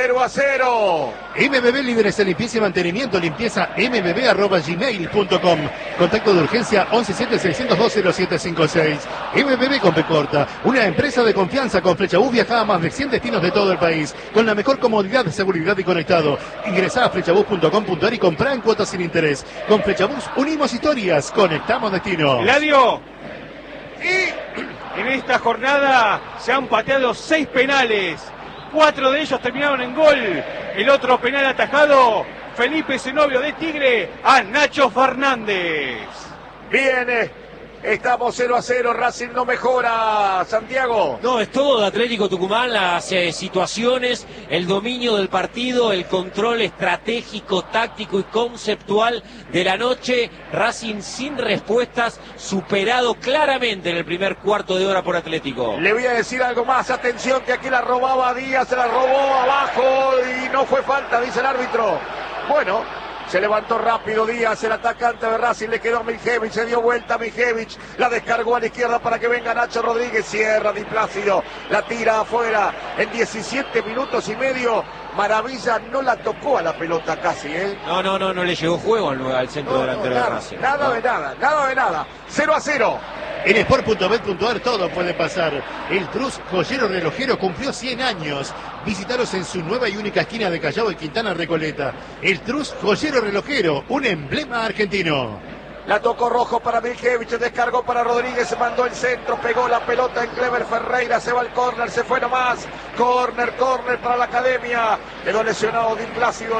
0-0. MBB líderes en limpieza y mantenimiento, limpieza mbb@gmail.com. Contacto de urgencia 117-602-0756. MBB con P corta, una empresa de confianza. Con Flechabús viaja a más de 100 destinos de todo el país, con la mejor comodidad, seguridad y conectado. Ingresá a flechabús.com.ar y comprá en cuotas sin interés. Con Flechabús unimos historias, conectamos destinos. Eladio, y en esta jornada se han pateado 6 penales. 4 de ellos terminaron en gol. El otro penal atajado, Felipe Zenobio de Tigre a Nacho Fernández. Viene. Estamos 0-0, Racing no mejora, Santiago. No, es todo de Atlético Tucumán, las situaciones, el dominio del partido, el control estratégico, táctico y conceptual de la noche. Racing sin respuestas, superado claramente en el primer cuarto de hora por Atlético. Le voy a decir algo más, atención que aquí la robaba Díaz, se la robó abajo y no fue falta, dice el árbitro. Bueno. Se levantó rápido Díaz, el atacante de Racing, le quedó a Miljevich, se dio vuelta a Miljevich, la descargó a la izquierda para que venga Nacho Rodríguez, cierra Di Plácido, la tira afuera en 17 minutos y medio. Maravilla no la tocó a la pelota casi, No le llegó juego al centro delantero de Racing. Nada de nada. 0-0. En sport.bet.ar todo puede pasar. El Trus Joyero Relojero cumplió 100 años. Visítalos en su nueva y única esquina de Callao y Quintana Recoleta. El Trus Joyero Relojero, un emblema argentino. La tocó Rojo para Miljevich, descargó para Rodríguez, se mandó el centro, pegó la pelota en Clever Ferreira, se va al córner, se fue nomás. Córner para la Academia. Quedó lesionado Di Plácido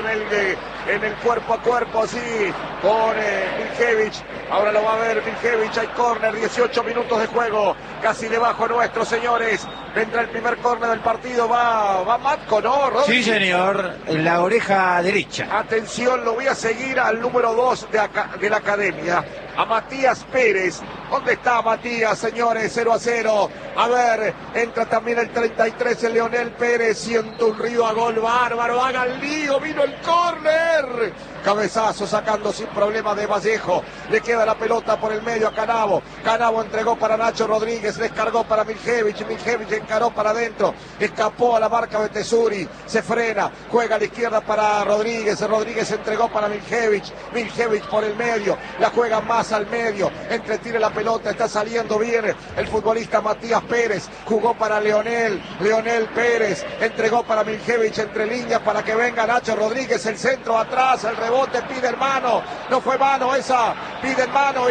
en el cuerpo a cuerpo, así, con Miljevich. Ahora lo va a ver Miljevich, hay córner, 18 minutos de juego, casi debajo nuestro, señores. Vendrá el primer córner del partido, va Matco, ¿no, Rodríguez? Sí, señor, en la oreja derecha. Atención, lo voy a seguir al número 2 de la Academia, a Matías Pérez. ¿Dónde está Matías, señores? 0-0. A ver, entra también el 33, el Leonel Pérez. Siente un río a gol bárbaro. Haga el lío, vino el córner. Cabezazo sacando sin problema de Vallejo. Le queda la pelota por el medio a Canavo. Canavo entregó para Nacho Rodríguez. Descargó para Miljevich. Miljevich encaró para adentro. Escapó a la marca de Tesuri. Se frena. Juega a la izquierda para Rodríguez. Rodríguez entregó para Miljevich. Miljevich por el medio. La juega más pasa al medio, entretira la pelota, está saliendo bien el futbolista Matías Pérez, jugó para Leonel Pérez, entregó para Miljevich entre líneas para que venga Nacho Rodríguez, el centro atrás, el rebote, pide mano, no fue mano esa, pide mano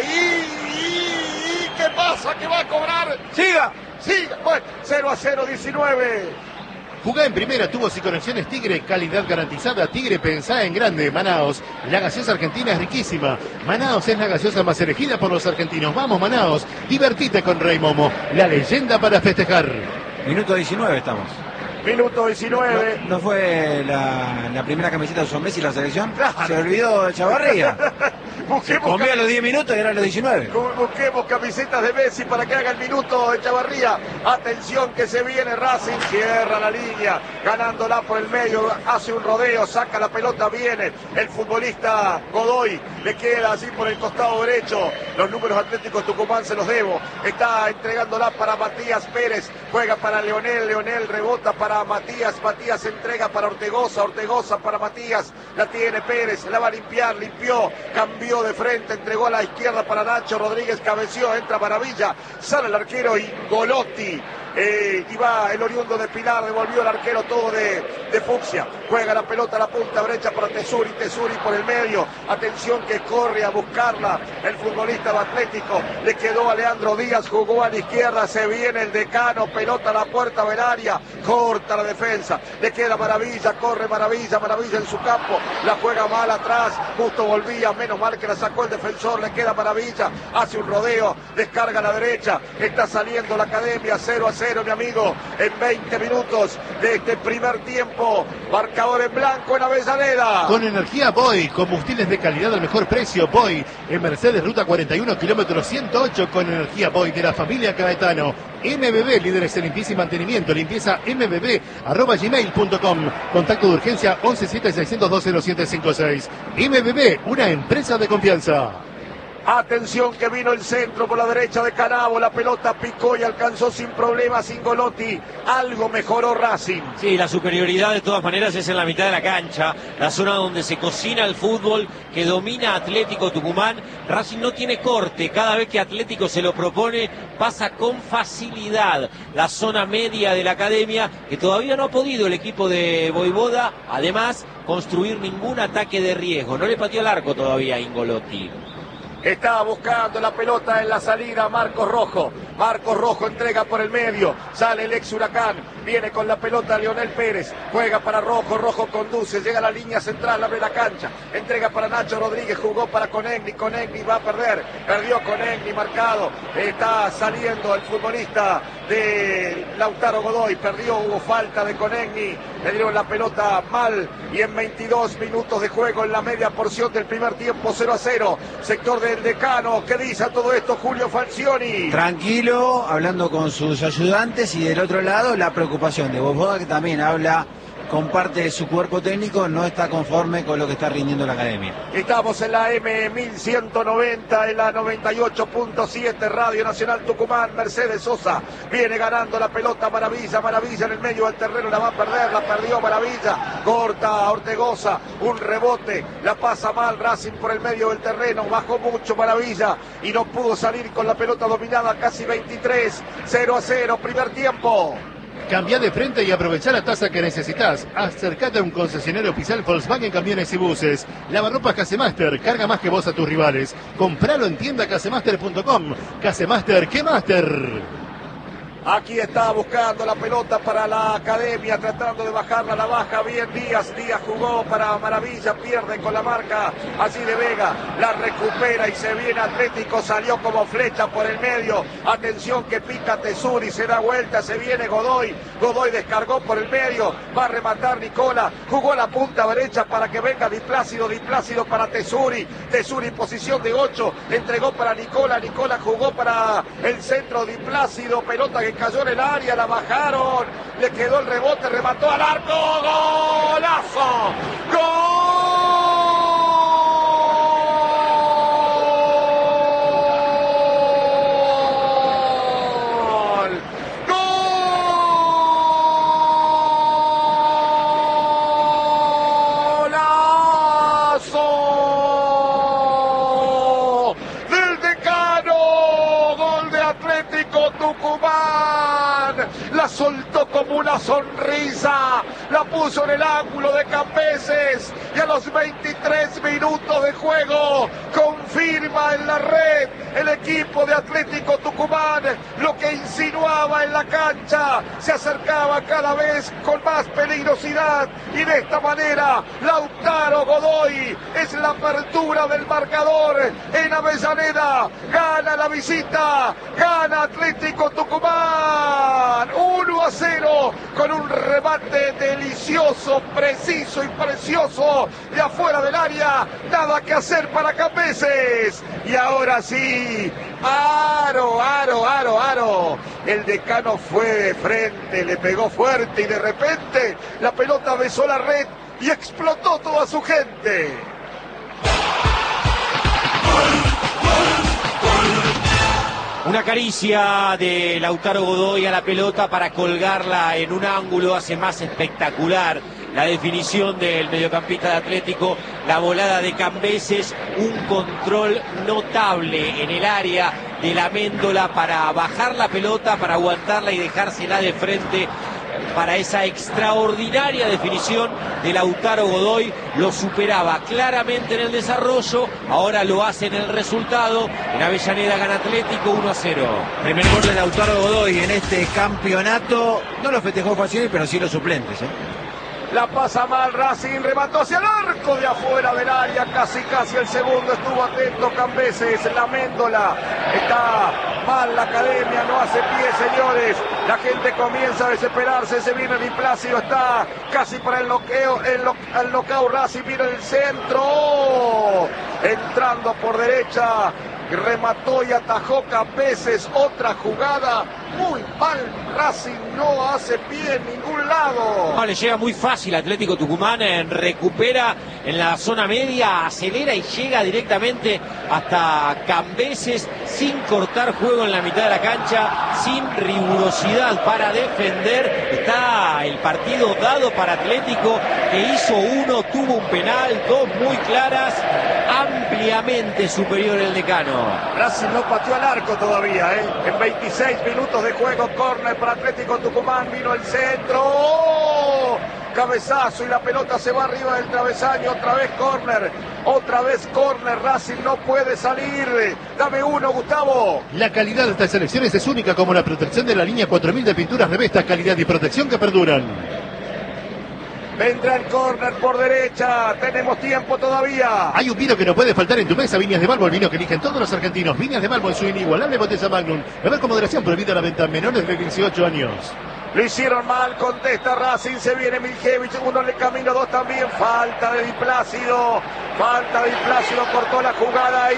y ¿qué pasa? ¿Qué va a cobrar? Siga, bueno, 0-0, 19. Jugá en primera, tubos y conexiones Tigre, calidad garantizada. Tigre, pensá en grande. Manaos, la gaseosa argentina es riquísima. Manaos es la gaseosa más elegida por los argentinos. Vamos, Manaos, divertite con Rey Momo, la leyenda para festejar. Minuto 19 estamos. Minuto 19. ¿No fue la primera camiseta de Messi la selección? Claro. Se olvidó de Chavarría. Se comió a los 10 minutos y eran los 19. Busquemos camisetas de Messi para que haga el minuto de Chavarría. Atención que se viene Racing, cierra la línea, ganándola por el medio, hace un rodeo, saca la pelota, viene el futbolista Godoy, le queda así por el costado derecho. Los números atléticos Tucumán se los debo. Está entregándola para Matías Pérez, juega para Leonel rebota para Matías entrega para Ortegoza para Matías, la tiene Pérez, la va a limpiar, limpió, cambió de frente, entregó a la izquierda para Nacho Rodríguez, cabeció, entra Maravilla, sale el arquero Ingolotti. Y va el oriundo de Pilar, devolvió el arquero todo de fucsia, juega la pelota a la punta derecha para Tesuri por el medio, atención que corre a buscarla el futbolista de Atlético, le quedó a Leandro Díaz, jugó a la izquierda, se viene el Decano, pelota a la puerta del área, corta la defensa, le queda Maravilla, corre Maravilla en su campo, la juega mal atrás, justo volvía, menos mal que la sacó el defensor, le queda Maravilla, hace un rodeo, descarga a la derecha, está saliendo la Academia, 0-0 mi amigo, en 20 minutos de este primer tiempo, marcador en blanco en Avellaneda. Con energía Boy, combustibles de calidad al mejor precio, Boy, en Mercedes Ruta 41, kilómetro 108, con energía Boy de la familia Caetano. MBB, líderes en limpieza y mantenimiento, limpieza mbb@gmail.com, contacto de urgencia 1176020756. MBB, una empresa de confianza. Atención que vino el centro por la derecha de Canavo, la pelota picó y alcanzó sin problemas Ingolotti, algo mejoró Racing. Sí, la superioridad de todas maneras es en la mitad de la cancha, la zona donde se cocina el fútbol, que domina Atlético Tucumán. Racing no tiene corte, cada vez que Atlético se lo propone pasa con facilidad la zona media de la Academia, que todavía no ha podido el equipo de Voivoda, además, construir ningún ataque de riesgo. No le pateó el arco todavía a Ingolotti. Está buscando la pelota en la salida Marcos Rojo entrega por el medio, sale el ex Huracán, viene con la pelota Leonel Pérez, juega para Rojo conduce, llega a la línea central, abre la cancha, entrega para Nacho Rodríguez, jugó para Conegni va a perdió Conegni marcado, está saliendo el futbolista de Lautaro Godoy, hubo falta de Conegni, le dieron la pelota mal y en 22 minutos de juego en la media porción del primer tiempo, 0-0, sector del Decano. ¿Qué dice a todo esto Julio Falcioni? Tranquilo, hablando con sus ayudantes, y del otro lado la preocupación de Voivoda, que también habla con parte de su cuerpo técnico, no está conforme con lo que está rindiendo la Academia. Estamos en la M1190, en la 98.7, Radio Nacional Tucumán, Mercedes Sosa, viene ganando la pelota Maravilla en el medio del terreno, la va a perder, la perdió Maravilla, corta Ortegoza, un rebote, la pasa mal Racing por el medio del terreno, bajó mucho Maravilla y no pudo salir con la pelota dominada, casi 23, 0-0, primer tiempo. Cambia de frente y aprovecha la tasa que necesitas. Acércate a un concesionario oficial Volkswagen Camiones y Buses. Lavarropas Casemaster, carga más que vos a tus rivales. Compralo en tienda casemaster.com. Casemaster, ¿qué Master? Aquí está buscando la pelota para la Academia, tratando de bajarla, la baja bien Díaz jugó para Maravilla, pierde con la marca así de Vega, la recupera y se viene Atlético, salió como flecha por el medio, atención que pica Tesuri, se da vuelta, se viene Godoy descargó por el medio, va a rematar Nicola, jugó la punta derecha para que venga Diplácido para Tesuri posición de 8, entregó para Nicola jugó para el centro Diplácido, pelota que cayó en el área, la bajaron, le quedó el rebote, remató al arco, ¡golazo! ¡Golazo! Del soltó como una sonrisa, la puso en el ángulo de Cambeses y a los 23 minutos de juego confirma en la red el equipo de Atlético Tucumán lo que insinuaba en la cancha, se acercaba cada vez con más peligrosidad y de esta manera Lautaro Godoy es la apertura del marcador en Avellaneda, gana la visita, gana Atlético Tucumán 1-0 con un remate delicioso, preciso y precioso de afuera del área, nada que hacer para Cambeses y ahora sí, aro, el Decano fue de frente, le pegó fuerte y de repente la pelota besó la red y explotó toda su gente. Una caricia de Lautaro Godoy a la pelota para colgarla en un ángulo hace más espectacular la definición del mediocampista de Atlético, la volada de Cambeses, un control notable en el área de la Amendola para bajar la pelota, para aguantarla y dejársela de frente. Para esa extraordinaria definición de Lautaro Godoy, lo superaba claramente en el desarrollo, ahora lo hace en el resultado. En Avellaneda gana Atlético 1-0. Primer gol de Lautaro Godoy en este campeonato, no lo festejó Falcioni, pero sí los suplentes. La pasa mal Racing, remató hacia el arco de afuera del área, casi el segundo, estuvo atento Cambeses, la Amendola, está mal la academia, no hace pie señores, la gente comienza a desesperarse, se viene Di Plácido, está casi para el noqueo, el knockout Racing, viene el centro, entrando por derecha, remató y atajó Cambeses, otra jugada, muy mal, Racing no hace pie en ningún lado. No, le llega muy fácil Atlético Tucumán, recupera en la zona media, acelera y llega directamente hasta Cambeses sin cortar juego en la mitad de la cancha, sin rigurosidad para defender. Está el partido dado para Atlético, que hizo uno, tuvo un penal, dos muy claras, ampliamente superior el Decano. Racing no pateó al arco todavía, en 26 minutos de juego, córner para Atlético Tucumán, vino el centro, ¡oh! Cabezazo y la pelota se va arriba del travesaño, otra vez córner, Racing no puede salir, dame uno Gustavo. La calidad de estas selecciones es única, como la protección de la línea 4000 de pinturas Revesta, calidad y protección que perduran. Vendrá el córner por derecha, tenemos tiempo todavía. Hay un vino que no puede faltar en tu mesa, Viñas de Malvo, el vino que eligen todos los argentinos. Viñas de Malvo en su inigualable botella Magnum. Beber con moderación, prohibida la venta a menores de 18 años. Lo hicieron mal, contesta Racing, se viene Miljevich, uno le camino, dos también, falta de Di Plácido, cortó la jugada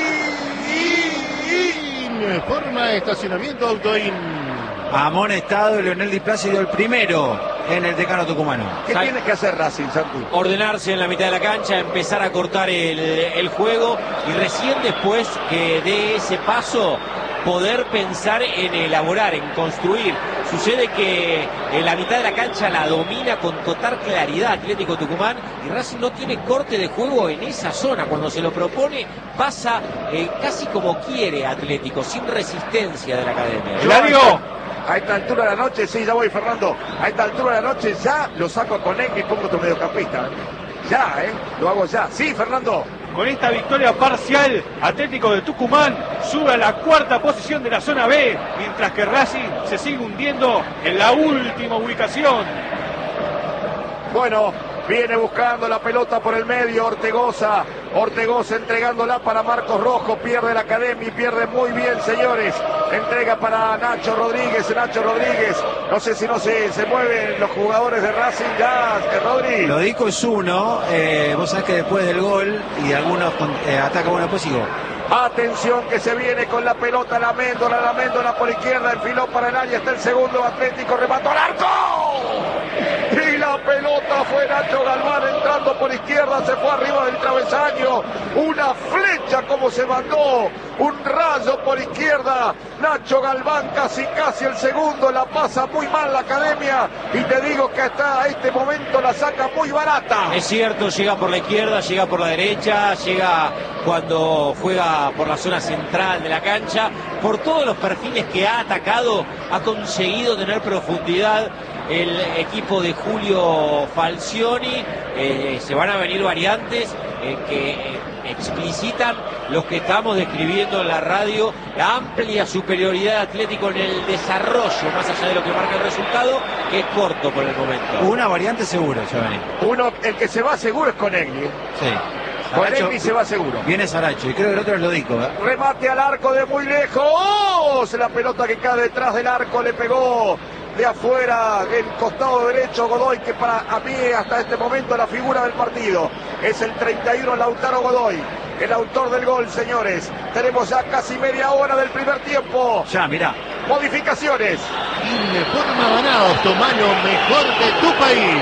y... Forma estacionamiento Autoin. Amonestado Leonel Di Plácido, el primero en el Decano tucumano. ¿Qué tiene que hacer Racing, Santi? Ordenarse en la mitad de la cancha, empezar a cortar el juego y recién después que dé ese paso poder pensar en elaborar, en construir. Sucede que en la mitad de la cancha la domina con total claridad Atlético Tucumán y Racing no tiene corte de juego en esa zona. Cuando se lo propone pasa casi como quiere Atlético, sin resistencia de la academia. A esta altura de la noche, sí, ya voy Fernando, a esta altura de la noche ya lo saco a Conengue y pongo otro mediocampista. Ya, lo hago ya. Sí, Fernando. Con esta victoria parcial, Atlético de Tucumán sube a la cuarta posición de la zona B, mientras que Racing se sigue hundiendo en la última ubicación. Bueno, viene buscando la pelota por el medio Ortegoza entregándola para Marcos Rojo, pierde la academia y pierde muy bien, señores. Entrega para Nacho Rodríguez, no sé si se mueven los jugadores de Racing ya, Rodri. Lo dijo es uno, vos sabés que después del gol y algunos atacan uno después y gol. Atención que se viene con la pelota la Amendola por izquierda, enfiló para el área, está el segundo Atlético, remató al arco. Y la pelota fue Nacho Galván entrando buscando por izquierda, se fue arriba del travesaño, una flecha como se mandó, un rayo por izquierda, Nacho Galván casi el segundo, la pasa muy mal la Academia y te digo que hasta este momento la saca muy barata. Es cierto, llega por la izquierda, llega por la derecha, llega cuando juega por la zona central de la cancha, por todos los perfiles que ha atacado, ha conseguido tener profundidad el equipo de Julio Falcioni. Se van a venir variantes que explicitan lo que estamos describiendo en la radio, la amplia superioridad de Atlético en el desarrollo, más allá de lo que marca el resultado, que es corto por el momento. Una variante seguro, Giovanni. El que se va seguro es Conegli. Sí. Conegli se va seguro. Viene Saracho y creo que el otro es Lodico. Remate al arco de muy lejos. La pelota que cae detrás del arco le pegó de afuera del costado derecho Godoy, que para mí hasta este momento la figura del partido. Es el 31 Lautaro Godoy, el autor del gol, señores. Tenemos ya casi media hora del primer tiempo. Ya, mirá. Modificaciones. Informa Banaos, tu mano mejor de tu país.